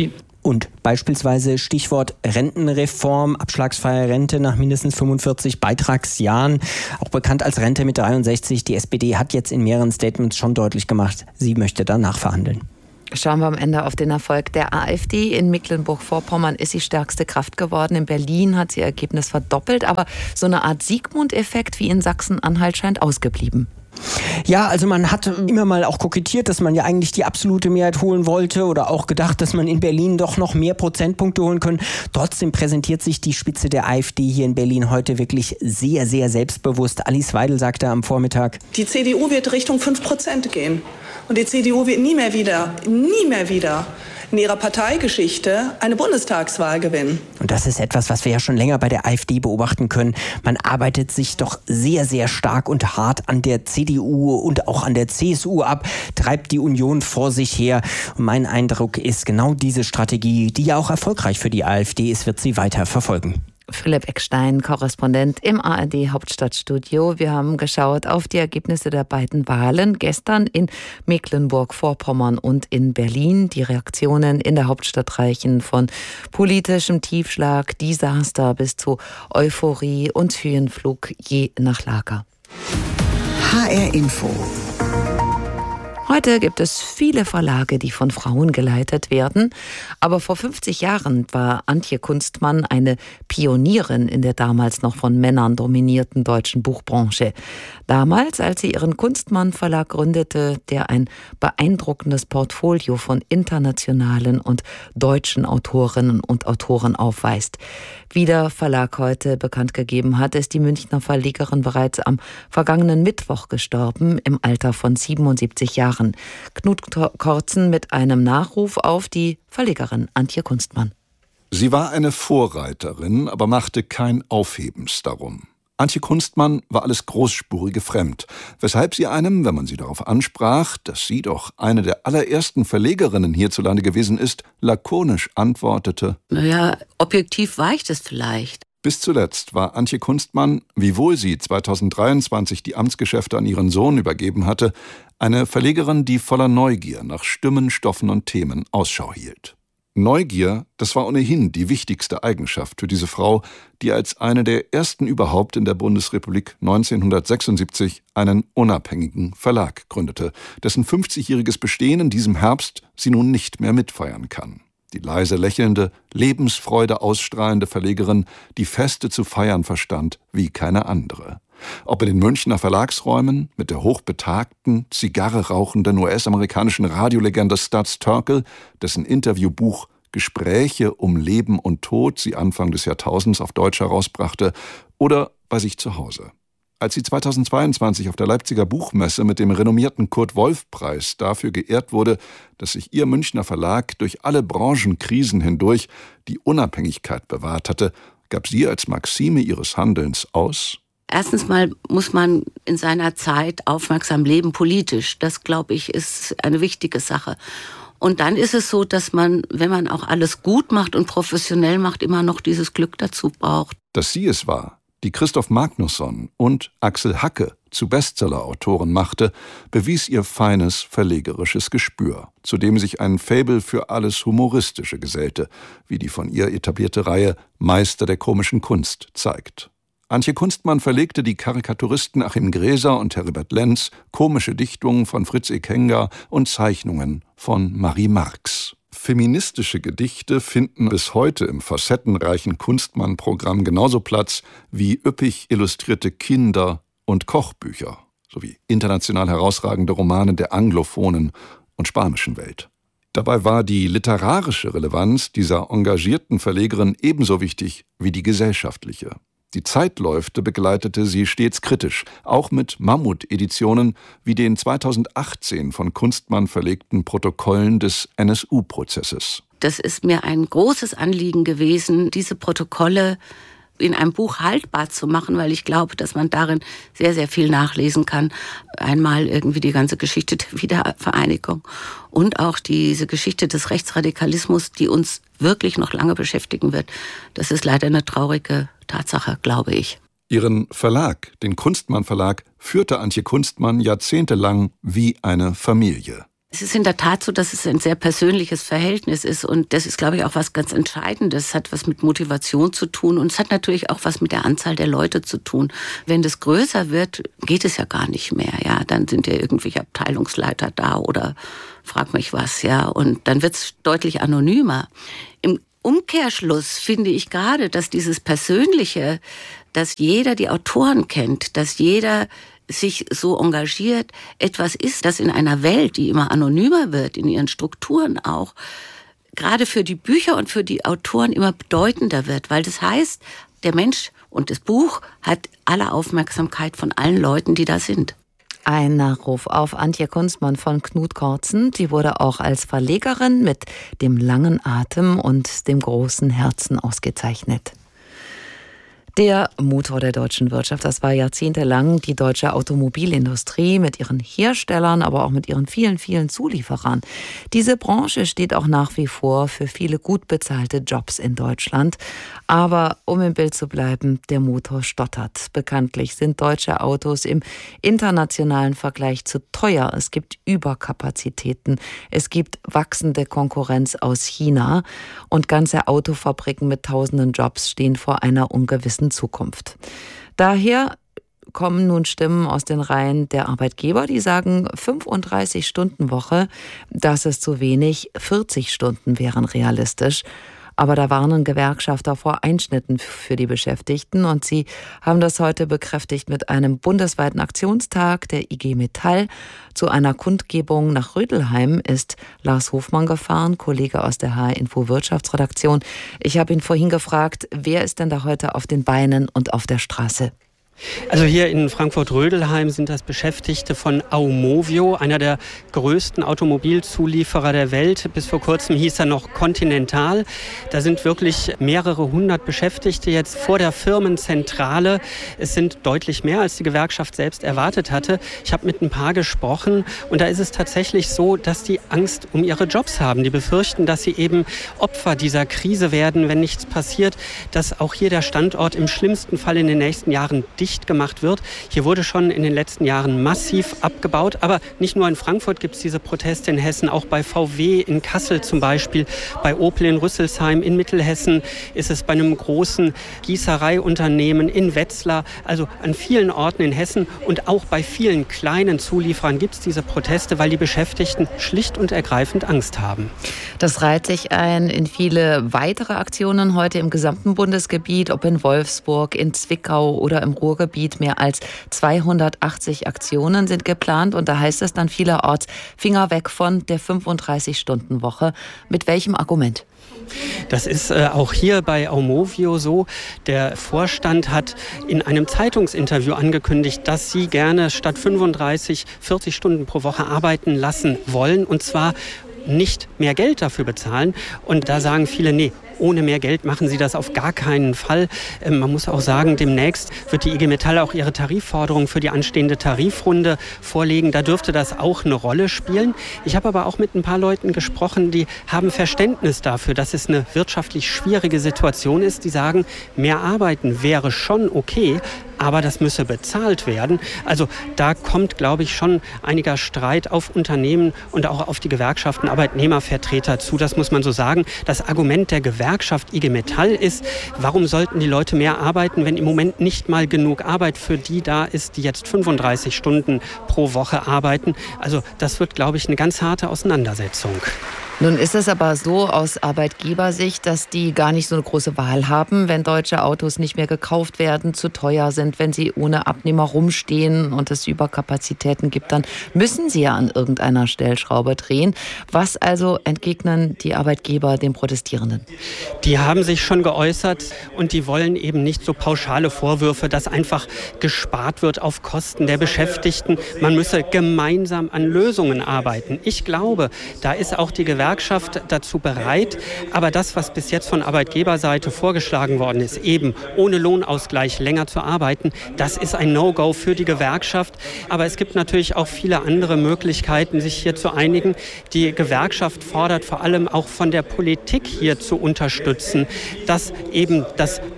Und beispielsweise Stichwort Rentenreform, abschlagsfreie Rente nach mindestens fünfundvierzig Beitragsjahren, auch bekannt als Rente mit dreiundsechzig. Die S P D hat jetzt in mehreren Statements schon deutlich gemacht, sie möchte da nachverhandeln. Schauen wir am Ende auf den Erfolg der AfD. In Mecklenburg-Vorpommern ist sie stärkste Kraft geworden. In Berlin hat sie ihr Ergebnis verdoppelt. Aber so eine Art Sigmund-Effekt wie in Sachsen-Anhalt scheint ausgeblieben. Ja, also man hat immer mal auch kokettiert, dass man ja eigentlich die absolute Mehrheit holen wollte oder auch gedacht, dass man in Berlin doch noch mehr Prozentpunkte holen können. Trotzdem präsentiert sich die Spitze der AfD hier in Berlin heute wirklich sehr, sehr selbstbewusst. Alice Weidel sagte am Vormittag: Die C D U wird Richtung fünf Prozent gehen. Und die C D U wird nie mehr wieder, nie mehr wieder in ihrer Parteigeschichte eine Bundestagswahl gewinnen. Und das ist etwas, was wir ja schon länger bei der AfD beobachten können. Man arbeitet sich doch sehr, sehr stark und hart an der C D U und auch an der C S U ab, treibt die Union vor sich her. Und mein Eindruck ist, genau diese Strategie, die ja auch erfolgreich für die AfD ist, wird sie weiter verfolgen. Philipp Eckstein, Korrespondent im A R D-Hauptstadtstudio. Wir haben geschaut auf die Ergebnisse der beiden Wahlen gestern in Mecklenburg-Vorpommern und in Berlin. Die Reaktionen in der Hauptstadt reichen von politischem Tiefschlag, Desaster bis zu Euphorie und Höhenflug je nach Lager. H R Info. Heute gibt es viele Verlage, die von Frauen geleitet werden. Aber vor fünfzig Jahren war Antje Kunstmann eine Pionierin in der damals noch von Männern dominierten deutschen Buchbranche. Damals, als sie ihren Kunstmann-Verlag gründete, der ein beeindruckendes Portfolio von internationalen und deutschen Autorinnen und Autoren aufweist. Wie der Verlag heute bekannt gegeben hat, ist die Münchner Verlegerin bereits am vergangenen Mittwoch gestorben, im Alter von siebenundsiebzig Jahren. Knut Kortzen mit einem Nachruf auf die Verlegerin Antje Kunstmann. Sie war eine Vorreiterin, aber machte kein Aufhebens darum. Antje Kunstmann war alles Großspurige fremd, weshalb sie einem, wenn man sie darauf ansprach, dass sie doch eine der allerersten Verlegerinnen hierzulande gewesen ist, lakonisch antwortete: Naja, objektiv war ich das vielleicht. Bis zuletzt war Antje Kunstmann, wiewohl sie zweitausenddreiundzwanzig die Amtsgeschäfte an ihren Sohn übergeben hatte, eine Verlegerin, die voller Neugier nach Stimmen, Stoffen und Themen Ausschau hielt. Neugier, das war ohnehin die wichtigste Eigenschaft für diese Frau, die als eine der ersten überhaupt in der Bundesrepublik neunzehnhundertsechsundsiebzig einen unabhängigen Verlag gründete, dessen fünfzigjähriges Bestehen in diesem Herbst sie nun nicht mehr mitfeiern kann. Die leise lächelnde, Lebensfreude ausstrahlende Verlegerin, die Feste zu feiern verstand wie keine andere. Ob in den Münchner Verlagsräumen mit der hochbetagten, Zigarre rauchenden U S-amerikanischen Radiolegende Studs Terkel, dessen Interviewbuch Gespräche um Leben und Tod sie Anfang des Jahrtausends auf Deutsch herausbrachte, oder bei sich zu Hause. Als sie zweitausendzweiundzwanzig auf der Leipziger Buchmesse mit dem renommierten Kurt-Wolf-Preis dafür geehrt wurde, dass sich ihr Münchner Verlag durch alle Branchenkrisen hindurch die Unabhängigkeit bewahrt hatte, gab sie als Maxime ihres Handelns aus: Erstens mal muss man in seiner Zeit aufmerksam leben, politisch. Das, glaube ich, ist eine wichtige Sache. Und dann ist es so, dass man, wenn man auch alles gut macht und professionell macht, immer noch dieses Glück dazu braucht. Dass sie es war, die Christoph Magnusson und Axel Hacke zu Bestseller-Autoren machte, bewies ihr feines verlegerisches Gespür, zu dem sich ein Faible für alles Humoristische gesellte, wie die von ihr etablierte Reihe Meister der komischen Kunst zeigt. Antje Kunstmann verlegte die Karikaturisten Achim Gräser und Heribert Lenz, komische Dichtungen von Fritz Ekenga und Zeichnungen von Marie Marx. Feministische Gedichte finden bis heute im facettenreichen Kunstmann-Programm genauso Platz wie üppig illustrierte Kinder- und Kochbücher sowie international herausragende Romane der anglophonen und spanischen Welt. Dabei war die literarische Relevanz dieser engagierten Verlegerin ebenso wichtig wie die gesellschaftliche. Die Zeitläufte begleitete sie stets kritisch, auch mit Mammut-Editionen wie den zweitausendachtzehn von Kunstmann verlegten Protokollen des N S U-Prozesses. Das ist mir ein großes Anliegen gewesen, diese Protokolle in einem Buch haltbar zu machen, weil ich glaube, dass man darin sehr, sehr viel nachlesen kann. Einmal irgendwie die ganze Geschichte der Wiedervereinigung und auch diese Geschichte des Rechtsradikalismus, die uns wirklich noch lange beschäftigen wird. Das ist leider eine traurige Tatsache, glaube ich. Ihren Verlag, den Kunstmann Verlag, führte Antje Kunstmann jahrzehntelang wie eine Familie. Es ist in der Tat so, dass es ein sehr persönliches Verhältnis ist und das ist, glaube ich, auch was ganz Entscheidendes. Es hat was mit Motivation zu tun und es hat natürlich auch was mit der Anzahl der Leute zu tun. Wenn das größer wird, geht es ja gar nicht mehr. Ja, dann sind ja irgendwelche Abteilungsleiter da oder frag mich was, ja, und dann wird es deutlich anonymer. Im Umkehrschluss finde ich gerade, dass dieses Persönliche, dass jeder die Autoren kennt, dass jeder sich so engagiert, etwas ist, das in einer Welt, die immer anonymer wird, in ihren Strukturen auch, gerade für die Bücher und für die Autoren immer bedeutender wird, weil das heißt, der Mensch und das Buch hat alle Aufmerksamkeit von allen Leuten, die da sind. Ein Nachruf auf Antje Kunstmann von Knut Kortzen. Sie wurde auch als Verlegerin mit dem langen Atem und dem großen Herzen ausgezeichnet. Der Motor der deutschen Wirtschaft, das war jahrzehntelang die deutsche Automobilindustrie mit ihren Herstellern, aber auch mit ihren vielen, vielen Zulieferern. Diese Branche steht auch nach wie vor für viele gut bezahlte Jobs in Deutschland. Aber um im Bild zu bleiben, der Motor stottert. Bekanntlich sind deutsche Autos im internationalen Vergleich zu teuer. Es gibt Überkapazitäten. Es gibt wachsende Konkurrenz aus China. Und ganze Autofabriken mit tausenden Jobs stehen vor einer ungewissen Zukunft. Daher kommen nun Stimmen aus den Reihen der Arbeitgeber, die sagen, fünfunddreißig-Stunden-Woche, das ist zu wenig, vierzig Stunden wären realistisch. Aber da warnen Gewerkschafter vor Einschnitten für die Beschäftigten und sie haben das heute bekräftigt mit einem bundesweiten Aktionstag der I G Metall. Zu einer Kundgebung nach Rödelheim ist Lars Hofmann gefahren, Kollege aus der H R-Info Wirtschaftsredaktion. Ich habe ihn vorhin gefragt, wer ist denn da heute auf den Beinen und auf der Straße? Also hier in Frankfurt-Rödelheim sind das Beschäftigte von Aumovio, einer der größten Automobilzulieferer der Welt. Bis vor kurzem hieß er noch Continental. Da sind wirklich mehrere hundert Beschäftigte jetzt vor der Firmenzentrale. Es sind deutlich mehr, als die Gewerkschaft selbst erwartet hatte. Ich habe mit ein paar gesprochen und da ist es tatsächlich so, dass die Angst um ihre Jobs haben. Die befürchten, dass sie eben Opfer dieser Krise werden, wenn nichts passiert, dass auch hier der Standort im schlimmsten Fall in den nächsten Jahren dicht gemacht wird. Hier wurde schon in den letzten Jahren massiv abgebaut, aber nicht nur in Frankfurt gibt es diese Proteste in Hessen, auch bei V W in Kassel zum Beispiel, bei Opel in Rüsselsheim, in Mittelhessen ist es bei einem großen Gießereiunternehmen in Wetzlar, also an vielen Orten in Hessen und auch bei vielen kleinen Zulieferern gibt es diese Proteste, weil die Beschäftigten schlicht und ergreifend Angst haben. Das reiht sich ein in viele weitere Aktionen heute im gesamten Bundesgebiet, ob in Wolfsburg, in Zwickau oder im Ruhrgebiet. Mehr als zweihundertachtzig Aktionen sind geplant und da heißt es dann vielerorts Finger weg von der fünfunddreißig-Stunden-Woche. Mit welchem Argument? Das ist äh, auch hier bei Aumovio so. Der Vorstand hat in einem Zeitungsinterview angekündigt, dass sie gerne statt fünfunddreißig, vierzig Stunden pro Woche arbeiten lassen wollen und zwar nicht mehr Geld dafür bezahlen. Und da sagen viele, nee, ohne mehr Geld machen sie das auf gar keinen Fall. Ähm, man muss auch sagen, demnächst wird die I G Metall auch ihre Tarifforderungen für die anstehende Tarifrunde vorlegen. Da dürfte das auch eine Rolle spielen. Ich habe aber auch mit ein paar Leuten gesprochen, die haben Verständnis dafür, dass es eine wirtschaftlich schwierige Situation ist. Die sagen, mehr arbeiten wäre schon okay, aber das müsse bezahlt werden. Also da kommt, glaube ich, schon einiger Streit auf Unternehmen und auch auf die Gewerkschaften, Arbeitnehmervertreter zu. Das muss man so sagen. Das Argument der Gewerkschaft I G Metall ist, warum sollten die Leute mehr arbeiten, wenn im Moment nicht mal genug Arbeit für die da ist, die jetzt fünfunddreißig Stunden pro Woche arbeiten. Also das wird, glaube ich, eine ganz harte Auseinandersetzung. Nun ist es aber so aus Arbeitgebersicht, dass die gar nicht so eine große Wahl haben, wenn deutsche Autos nicht mehr gekauft werden, zu teuer sind, wenn sie ohne Abnehmer rumstehen und es Überkapazitäten gibt, dann müssen sie ja an irgendeiner Stellschraube drehen. Was also entgegnen die Arbeitgeber den Protestierenden? Die haben sich schon geäußert und die wollen eben nicht so pauschale Vorwürfe, dass einfach gespart wird auf Kosten der Beschäftigten. Man müsse gemeinsam an Lösungen arbeiten. Ich glaube, da ist auch die Gewerkschaft dazu bereit. Aber das, was bis jetzt von Arbeitgeberseite vorgeschlagen worden ist, eben ohne Lohnausgleich länger zu arbeiten, das ist ein No-Go für die Gewerkschaft. Aber es gibt natürlich auch viele andere Möglichkeiten, sich hier zu einigen. Die Gewerkschaft fordert vor allem auch von der Politik hier zu unterstützen, dass eben das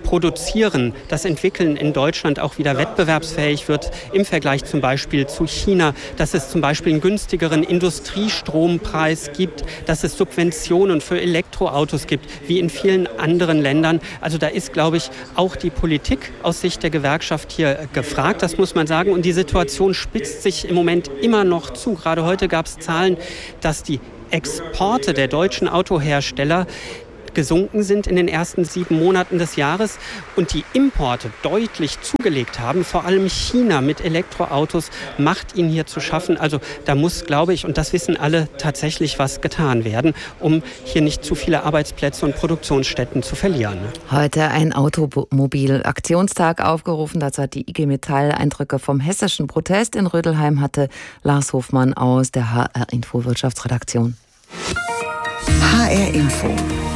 Produzieren, das Entwickeln in Deutschland auch wieder wettbewerbsfähig wird im Vergleich zum Beispiel zu China, dass es zum Beispiel einen günstigeren Industriestrompreis gibt, dass es Subventionen für Elektroautos gibt, wie in vielen anderen Ländern. Also da ist, glaube ich, auch die Politik aus Sicht der Gewerkschaft hier gefragt, das muss man sagen. Und die Situation spitzt sich im Moment immer noch zu. Gerade heute gab es Zahlen, dass die Exporte der deutschen Autohersteller gesunken sind in den ersten sieben Monaten des Jahres und die Importe deutlich zugelegt haben. Vor allem China mit Elektroautos macht ihnen hier zu schaffen. Also da muss, glaube ich, und das wissen alle, tatsächlich was getan werden, um hier nicht zu viele Arbeitsplätze und Produktionsstätten zu verlieren. Heute ein Automobil-Aktionstag aufgerufen. Dazu hat die I G Metall Eindrücke vom hessischen Protest in Rödelheim hatte Lars Hofmann aus der H R-Info Wirtschaftsredaktion. H R-Info.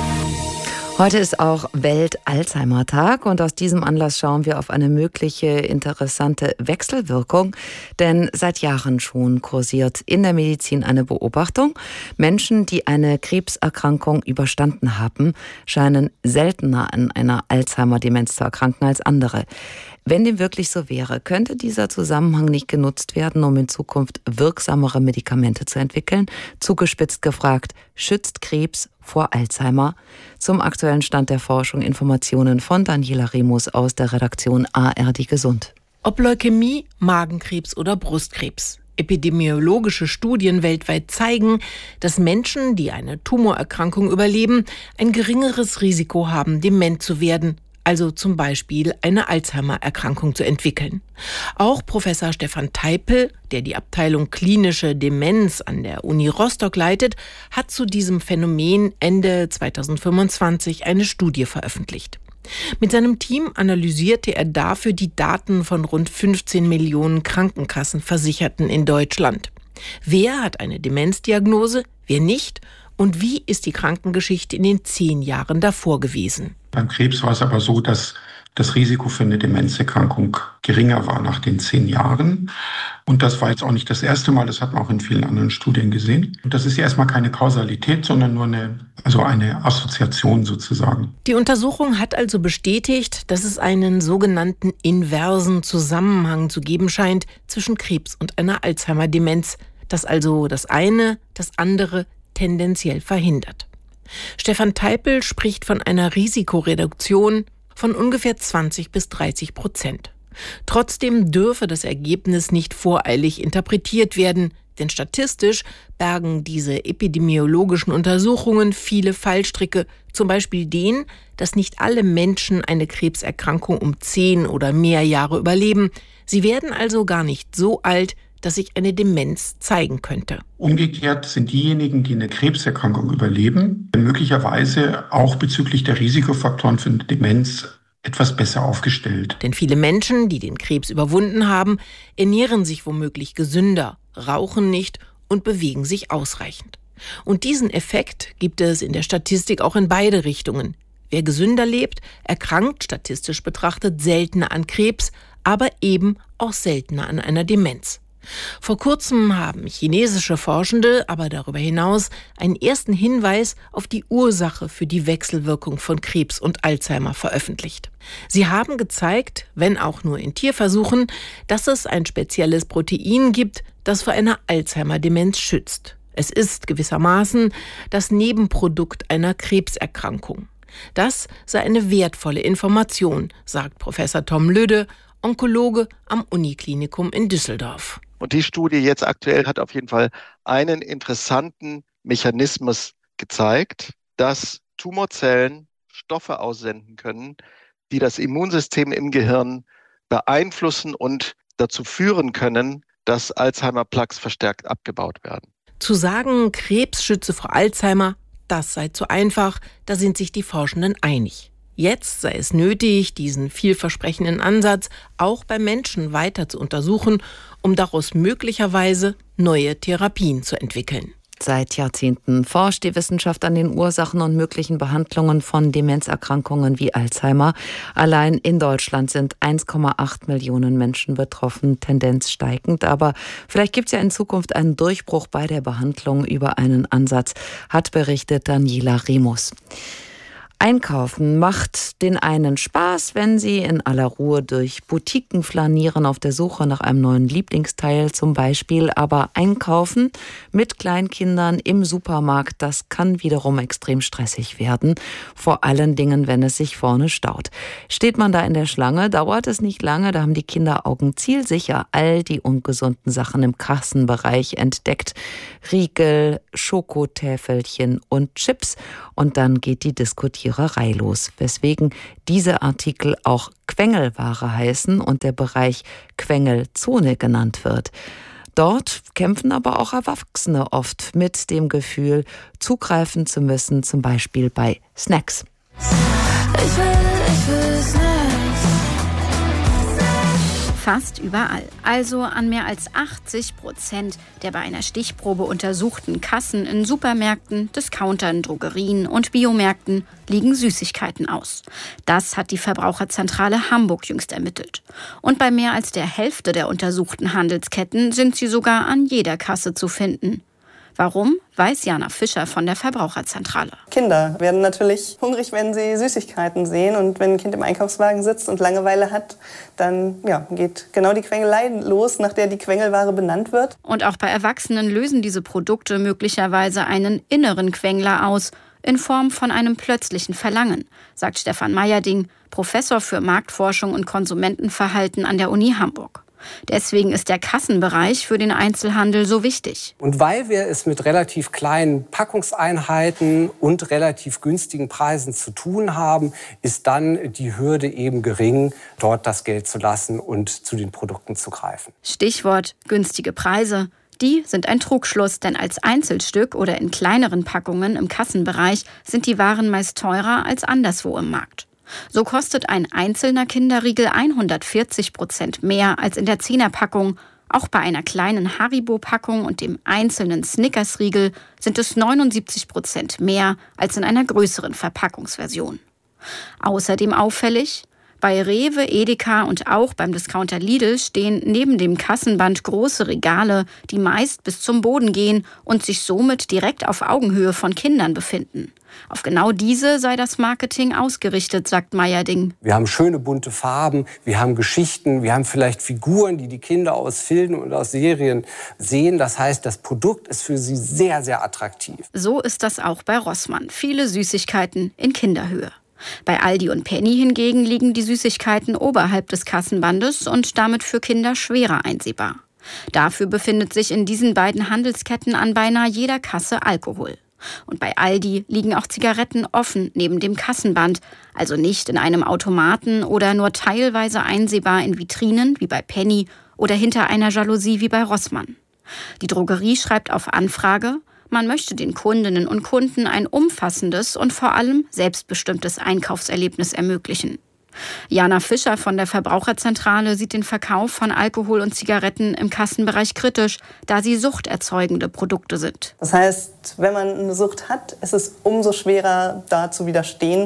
Heute ist auch Welt-Alzheimer-Tag und aus diesem Anlass schauen wir auf eine mögliche interessante Wechselwirkung. Denn seit Jahren schon kursiert in der Medizin eine Beobachtung. Menschen, die eine Krebserkrankung überstanden haben, scheinen seltener an einer Alzheimer-Demenz zu erkranken als andere. Wenn dem wirklich so wäre, könnte dieser Zusammenhang nicht genutzt werden, um in Zukunft wirksamere Medikamente zu entwickeln? Zugespitzt gefragt, schützt Krebs vor Alzheimer? Zum aktuellen Stand der Forschung Informationen von Daniela Remus aus der Redaktion A R D Gesund. Ob Leukämie, Magenkrebs oder Brustkrebs. Epidemiologische Studien weltweit zeigen, dass Menschen, die eine Tumorerkrankung überleben, ein geringeres Risiko haben, dement zu werden. Also zum Beispiel eine Alzheimer-Erkrankung zu entwickeln. Auch Professor Stefan Teipel, der die Abteilung Klinische Demenz an der Uni Rostock leitet, hat zu diesem Phänomen Ende zweitausendfünfundzwanzig eine Studie veröffentlicht. Mit seinem Team analysierte er dafür die Daten von rund fünfzehn Millionen Krankenkassenversicherten in Deutschland. Wer hat eine Demenzdiagnose, wer nicht? Und wie ist die Krankengeschichte in den zehn Jahren davor gewesen? Beim Krebs war es aber so, dass das Risiko für eine Demenzerkrankung geringer war nach den zehn Jahren. Und das war jetzt auch nicht das erste Mal, das hat man auch in vielen anderen Studien gesehen. Und das ist ja erstmal keine Kausalität, sondern nur eine, also eine Assoziation sozusagen. Die Untersuchung hat also bestätigt, dass es einen sogenannten inversen Zusammenhang zu geben scheint zwischen Krebs und einer Alzheimer-Demenz, dass also das eine das andere tendenziell verhindert. Stefan Teipel spricht von einer Risikoreduktion von ungefähr zwanzig bis dreißig Prozent. Trotzdem dürfe das Ergebnis nicht voreilig interpretiert werden, denn statistisch bergen diese epidemiologischen Untersuchungen viele Fallstricke, zum Beispiel den, dass nicht alle Menschen eine Krebserkrankung um zehn oder mehr Jahre überleben. Sie werden also gar nicht so alt, dass sich eine Demenz zeigen könnte. Umgekehrt sind diejenigen, die eine Krebserkrankung überleben, möglicherweise auch bezüglich der Risikofaktoren für eine Demenz etwas besser aufgestellt. Denn viele Menschen, die den Krebs überwunden haben, ernähren sich womöglich gesünder, rauchen nicht und bewegen sich ausreichend. Und diesen Effekt gibt es in der Statistik auch in beide Richtungen. Wer gesünder lebt, erkrankt statistisch betrachtet seltener an Krebs, aber eben auch seltener an einer Demenz. Vor kurzem haben chinesische Forschende aber darüber hinaus einen ersten Hinweis auf die Ursache für die Wechselwirkung von Krebs und Alzheimer veröffentlicht. Sie haben gezeigt, wenn auch nur in Tierversuchen, dass es ein spezielles Protein gibt, das vor einer Alzheimer-Demenz schützt. Es ist gewissermaßen das Nebenprodukt einer Krebserkrankung. Das sei eine wertvolle Information, sagt Professor Tom Löde, Onkologe am Uniklinikum in Düsseldorf. Und die Studie jetzt aktuell hat auf jeden Fall einen interessanten Mechanismus gezeigt, dass Tumorzellen Stoffe aussenden können, die das Immunsystem im Gehirn beeinflussen und dazu führen können, dass Alzheimer-Plaques verstärkt abgebaut werden. Zu sagen, Krebs schütze vor Alzheimer, das sei zu einfach, da sind sich die Forschenden einig. Jetzt sei es nötig, diesen vielversprechenden Ansatz auch bei Menschen weiter zu untersuchen, um daraus möglicherweise neue Therapien zu entwickeln. Seit Jahrzehnten forscht die Wissenschaft an den Ursachen und möglichen Behandlungen von Demenzerkrankungen wie Alzheimer. Allein in Deutschland sind eins Komma acht Millionen Menschen betroffen, Tendenz steigend. Aber vielleicht gibt es ja in Zukunft einen Durchbruch bei der Behandlung über einen Ansatz, hat berichtet Daniela Remus. Einkaufen macht den einen Spaß, wenn sie in aller Ruhe durch Boutiquen flanieren auf der Suche nach einem neuen Lieblingsteil zum Beispiel. Aber Einkaufen mit Kleinkindern im Supermarkt, das kann wiederum extrem stressig werden. Vor allen Dingen, wenn es sich vorne staut. Steht man da in der Schlange, dauert es nicht lange, da haben die Kinderaugen zielsicher all die ungesunden Sachen im Kassenbereich entdeckt. Riegel, Schokotäfelchen und Chips. Und dann geht die Diskutiererei los, weswegen diese Artikel auch Quengelware heißen und der Bereich Quengelzone genannt wird. Dort kämpfen aber auch Erwachsene oft mit dem Gefühl, zugreifen zu müssen, zum Beispiel bei Snacks. Ich will, ich will Snacks. Fast überall, also an mehr als achtzig Prozent der bei einer Stichprobe untersuchten Kassen in Supermärkten, Discountern, Drogerien und Biomärkten liegen Süßigkeiten aus. Das hat die Verbraucherzentrale Hamburg jüngst ermittelt. Und bei mehr als der Hälfte der untersuchten Handelsketten sind sie sogar an jeder Kasse zu finden. Warum, weiß Jana Fischer von der Verbraucherzentrale. Kinder werden natürlich hungrig, wenn sie Süßigkeiten sehen. Und wenn ein Kind im Einkaufswagen sitzt und Langeweile hat, dann ja, geht genau die Quengelei los, nach der die Quengelware benannt wird. Und auch bei Erwachsenen lösen diese Produkte möglicherweise einen inneren Quengler aus, in Form von einem plötzlichen Verlangen, sagt Stefan Meyerding, Professor für Marktforschung und Konsumentenverhalten an der Uni Hamburg. Deswegen ist der Kassenbereich für den Einzelhandel so wichtig. Und weil wir es mit relativ kleinen Packungseinheiten und relativ günstigen Preisen zu tun haben, ist dann die Hürde eben gering, dort das Geld zu lassen und zu den Produkten zu greifen. Stichwort günstige Preise. Die sind ein Trugschluss, denn als Einzelstück oder in kleineren Packungen im Kassenbereich sind die Waren meist teurer als anderswo im Markt. So kostet ein einzelner Kinderriegel hundertvierzig Prozent mehr als in der Zehnerpackung. Auch bei einer kleinen Haribo-Packung und dem einzelnen Snickers-Riegel sind es neunundsiebzig Prozent mehr als in einer größeren Verpackungsversion. Außerdem auffällig: Bei Rewe, Edeka und auch beim Discounter Lidl stehen neben dem Kassenband große Regale, die meist bis zum Boden gehen und sich somit direkt auf Augenhöhe von Kindern befinden. Auf genau diese sei das Marketing ausgerichtet, sagt Meyerding. Wir haben schöne bunte Farben, wir haben Geschichten, wir haben vielleicht Figuren, die die Kinder aus Filmen und aus Serien sehen. Das heißt, das Produkt ist für sie sehr, sehr attraktiv. So ist das auch bei Rossmann. Viele Süßigkeiten in Kinderhöhe. Bei Aldi und Penny hingegen liegen die Süßigkeiten oberhalb des Kassenbandes und damit für Kinder schwerer einsehbar. Dafür befindet sich in diesen beiden Handelsketten an beinahe jeder Kasse Alkohol. Und bei Aldi liegen auch Zigaretten offen neben dem Kassenband, also nicht in einem Automaten oder nur teilweise einsehbar in Vitrinen wie bei Penny oder hinter einer Jalousie wie bei Rossmann. Die Drogerie schreibt auf Anfrage, man möchte den Kundinnen und Kunden ein umfassendes und vor allem selbstbestimmtes Einkaufserlebnis ermöglichen. Jana Fischer von der Verbraucherzentrale sieht den Verkauf von Alkohol und Zigaretten im Kassenbereich kritisch, da sie suchterzeugende Produkte sind. Das heißt, wenn man eine Sucht hat, ist es umso schwerer, da zu widerstehen.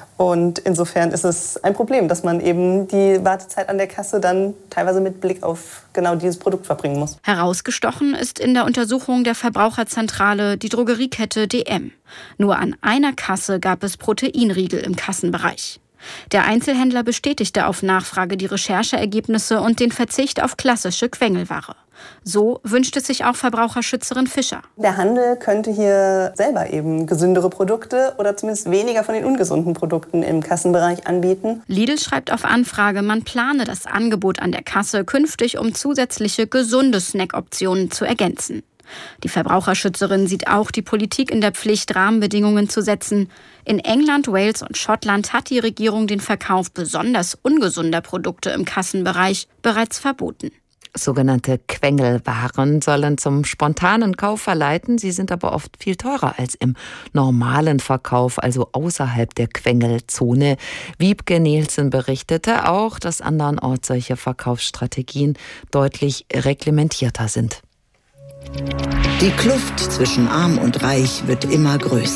Und insofern ist es ein Problem, dass man eben die Wartezeit an der Kasse dann teilweise mit Blick auf genau dieses Produkt verbringen muss. Herausgestochen ist in der Untersuchung der Verbraucherzentrale die Drogeriekette D M. Nur an einer Kasse gab es Proteinriegel im Kassenbereich. Der Einzelhändler bestätigte auf Nachfrage die Rechercheergebnisse und den Verzicht auf klassische Quengelware. So wünscht es sich auch Verbraucherschützerin Fischer. Der Handel könnte hier selber eben gesündere Produkte oder zumindest weniger von den ungesunden Produkten im Kassenbereich anbieten. Lidl schreibt auf Anfrage, man plane das Angebot an der Kasse künftig, um zusätzliche gesunde Snackoptionen zu ergänzen. Die Verbraucherschützerin sieht auch die Politik in der Pflicht, Rahmenbedingungen zu setzen. In England, Wales und Schottland hat die Regierung den Verkauf besonders ungesunder Produkte im Kassenbereich bereits verboten. Sogenannte Quengelwaren sollen zum spontanen Kauf verleiten. Sie sind aber oft viel teurer als im normalen Verkauf, also außerhalb der Quengelzone. Wiebke Nielsen berichtete auch, dass andernorts solche Verkaufsstrategien deutlich reglementierter sind. Die Kluft zwischen Arm und Reich wird immer größer.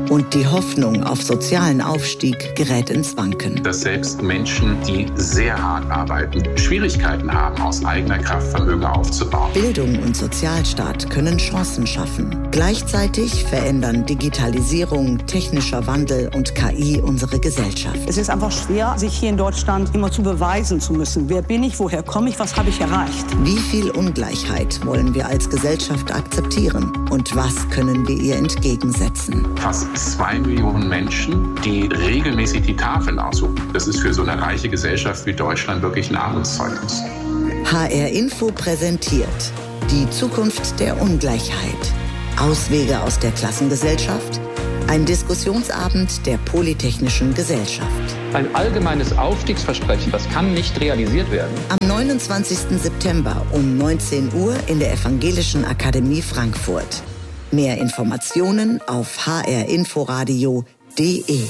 Und die Hoffnung auf sozialen Aufstieg gerät ins Wanken. Dass selbst Menschen, die sehr hart arbeiten, Schwierigkeiten haben, aus eigener Kraft Vermögen aufzubauen. Bildung und Sozialstaat können Chancen schaffen. Gleichzeitig verändern Digitalisierung, technischer Wandel und K I unsere Gesellschaft. Es ist einfach schwer, sich hier in Deutschland immer zu beweisen zu müssen. Wer bin ich, woher komme ich, was habe ich erreicht? Wie viel Ungleichheit wollen wir als Gesellschaft akzeptieren? Und was können wir ihr entgegensetzen? Fast zwei Millionen Menschen, die regelmäßig die Tafeln aussuchen. Das ist für so eine reiche Gesellschaft wie Deutschland wirklich ein Armutszeugnis. H R Info präsentiert die Zukunft der Ungleichheit. Auswege aus der Klassengesellschaft. Ein Diskussionsabend der Polytechnischen Gesellschaft. Ein allgemeines Aufstiegsversprechen, das kann nicht realisiert werden. Am neunundzwanzigsten September um neunzehn Uhr in der Evangelischen Akademie Frankfurt. Mehr Informationen auf h r inforadio punkt d e.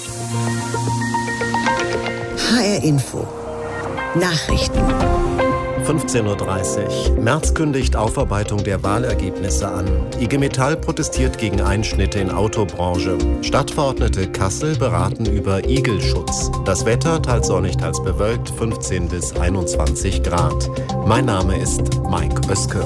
H R Info. Nachrichten. fünfzehn Uhr dreißig. Merz kündigt Aufarbeitung der Wahlergebnisse an. I G Metall protestiert gegen Einschnitte in Autobranche. Stadtverordnete Kassel beraten über Igelschutz. Das Wetter teils sonnig, teils bewölkt, fünfzehn bis einundzwanzig Grad. Mein Name ist Mike Oeske.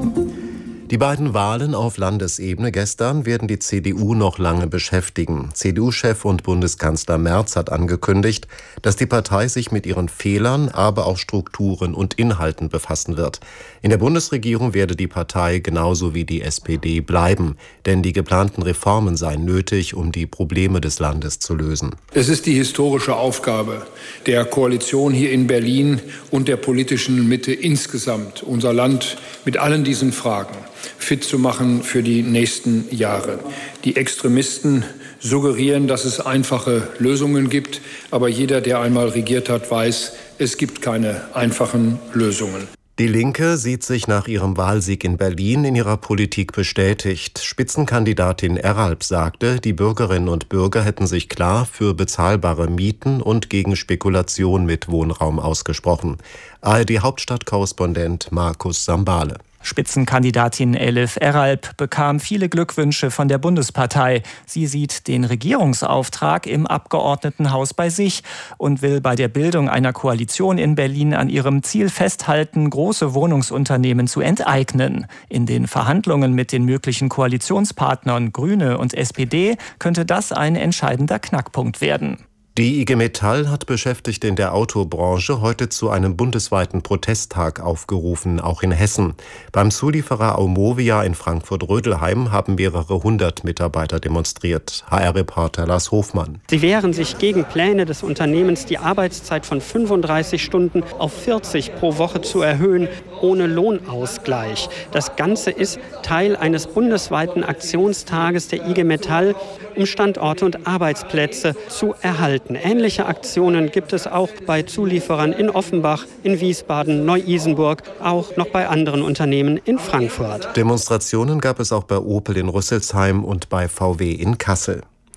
Die beiden Wahlen auf Landesebene gestern werden die C D U noch lange beschäftigen. C D U-Chef und Bundeskanzler Merz hat angekündigt, dass die Partei sich mit ihren Fehlern, aber auch Strukturen und Inhalten befassen wird. In der Bundesregierung werde die Partei genauso wie die S P D bleiben, denn die geplanten Reformen seien nötig, um die Probleme des Landes zu lösen. Es ist die historische Aufgabe der Koalition hier in Berlin und der politischen Mitte insgesamt, unser Land mit allen diesen Fragen fit zu machen für die nächsten Jahre. Die Extremisten suggerieren, dass es einfache Lösungen gibt, aber jeder, der einmal regiert hat, weiß, es gibt keine einfachen Lösungen. Die Linke sieht sich nach ihrem Wahlsieg in Berlin in ihrer Politik bestätigt. Spitzenkandidatin Eralp sagte, die Bürgerinnen und Bürger hätten sich klar für bezahlbare Mieten und gegen Spekulation mit Wohnraum ausgesprochen. A R D-Hauptstadtkorrespondent Markus Sambale. Spitzenkandidatin Elif Eralp bekam viele Glückwünsche von der Bundespartei. Sie sieht den Regierungsauftrag im Abgeordnetenhaus bei sich und will bei der Bildung einer Koalition in Berlin an ihrem Ziel festhalten, große Wohnungsunternehmen zu enteignen. In den Verhandlungen mit den möglichen Koalitionspartnern Grüne und S P D könnte das ein entscheidender Knackpunkt werden. Die I G Metall hat Beschäftigte in der Autobranche heute zu einem bundesweiten Protesttag aufgerufen, auch in Hessen. Beim Zulieferer Aumovia in Frankfurt-Rödelheim haben mehrere hundert Mitarbeiter demonstriert. H R-Reporter Lars Hofmann. Sie wehren sich gegen Pläne des Unternehmens, die Arbeitszeit von fünfunddreißig Stunden auf vierzig pro Woche zu erhöhen, ohne Lohnausgleich. Das Ganze ist Teil eines bundesweiten Aktionstages der I G Metall, um Standorte und Arbeitsplätze zu erhalten. Ähnliche Aktionen gibt es auch bei Zulieferern in Offenbach, in Wiesbaden, Neu-Isenburg, auch noch bei anderen Unternehmen in Frankfurt. Demonstrationen gab es auch bei Opel in Rüsselsheim und bei V W in Kassel.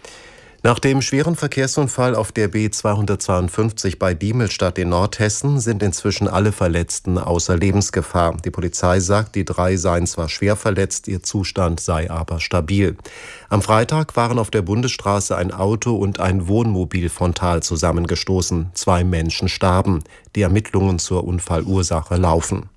Nach dem schweren Verkehrsunfall auf der B zweihundertzweiundfünfzig bei Diemelstadt in Nordhessen sind inzwischen alle Verletzten außer Lebensgefahr. Die Polizei sagt, die drei seien zwar schwer verletzt, ihr Zustand sei aber stabil. Am Freitag waren auf der Bundesstraße ein Auto und ein Wohnmobil frontal zusammengestoßen. Zwei Menschen starben. Die Ermittlungen zur Unfallursache laufen.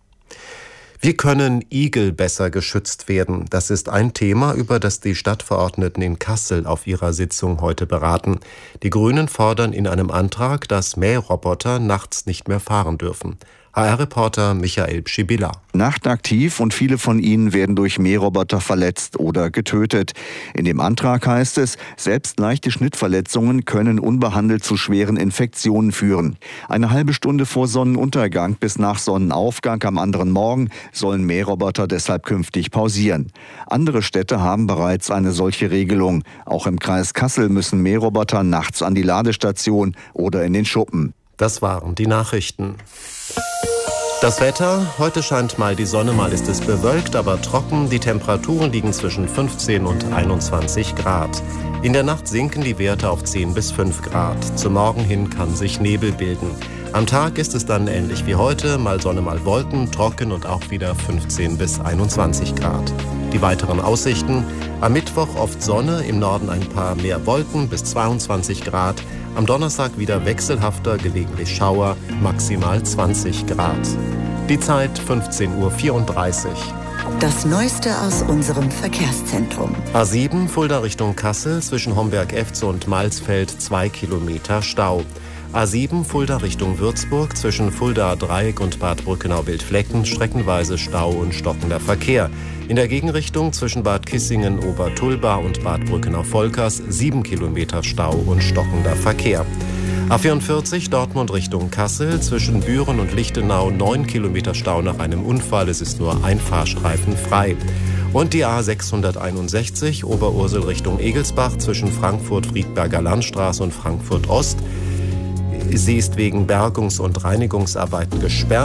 Wie können Igel besser geschützt werden? Das ist ein Thema, über das die Stadtverordneten in Kassel auf ihrer Sitzung heute beraten. Die Grünen fordern in einem Antrag, dass Mähroboter nachts nicht mehr fahren dürfen. H R-Reporter Michael Pschibilla. Nachtaktiv und viele von ihnen werden durch Mähroboter verletzt oder getötet. In dem Antrag heißt es, selbst leichte Schnittverletzungen können unbehandelt zu schweren Infektionen führen. Eine halbe Stunde vor Sonnenuntergang bis nach Sonnenaufgang am anderen Morgen sollen Mähroboter deshalb künftig pausieren. Andere Städte haben bereits eine solche Regelung. Auch im Kreis Kassel müssen Mähroboter nachts an die Ladestation oder in den Schuppen. Das waren die Nachrichten. Das Wetter, heute scheint mal die Sonne, mal ist es bewölkt, aber trocken. Die Temperaturen liegen zwischen fünfzehn und einundzwanzig Grad. In der Nacht sinken die Werte auf zehn bis fünf Grad. Zum Morgen hin kann sich Nebel bilden. Am Tag ist es dann ähnlich wie heute, mal Sonne, mal Wolken, trocken und auch wieder fünfzehn bis einundzwanzig Grad. Die weiteren Aussichten: am Mittwoch oft Sonne, im Norden ein paar mehr Wolken bis zweiundzwanzig Grad. Am Donnerstag wieder wechselhafter, gelegentlich Schauer, maximal zwanzig Grad. Die Zeit fünfzehn Uhr vierunddreißig. Das Neueste aus unserem Verkehrszentrum. A sieben Fulda Richtung Kassel, zwischen Homberg-Efze und Malsfeld zwei Kilometer Stau. A sieben Fulda Richtung Würzburg, zwischen Fulda Dreieck und Bad Brückenau-Bildflecken streckenweise Stau und stockender Verkehr. In der Gegenrichtung zwischen Bad Kissingen, Obertulba und Bad Brückenau-Volkers sieben Kilometer Stau und stockender Verkehr. A vierundvierzig Dortmund Richtung Kassel, zwischen Büren und Lichtenau neun Kilometer Stau nach einem Unfall. Es ist nur ein Fahrstreifen frei. Und die A sechshunderteinundsechzig Oberursel Richtung Egelsbach, zwischen Frankfurt-Friedberger Landstraße und Frankfurt Ost. Sie ist wegen Bergungs- und Reinigungsarbeiten gesperrt.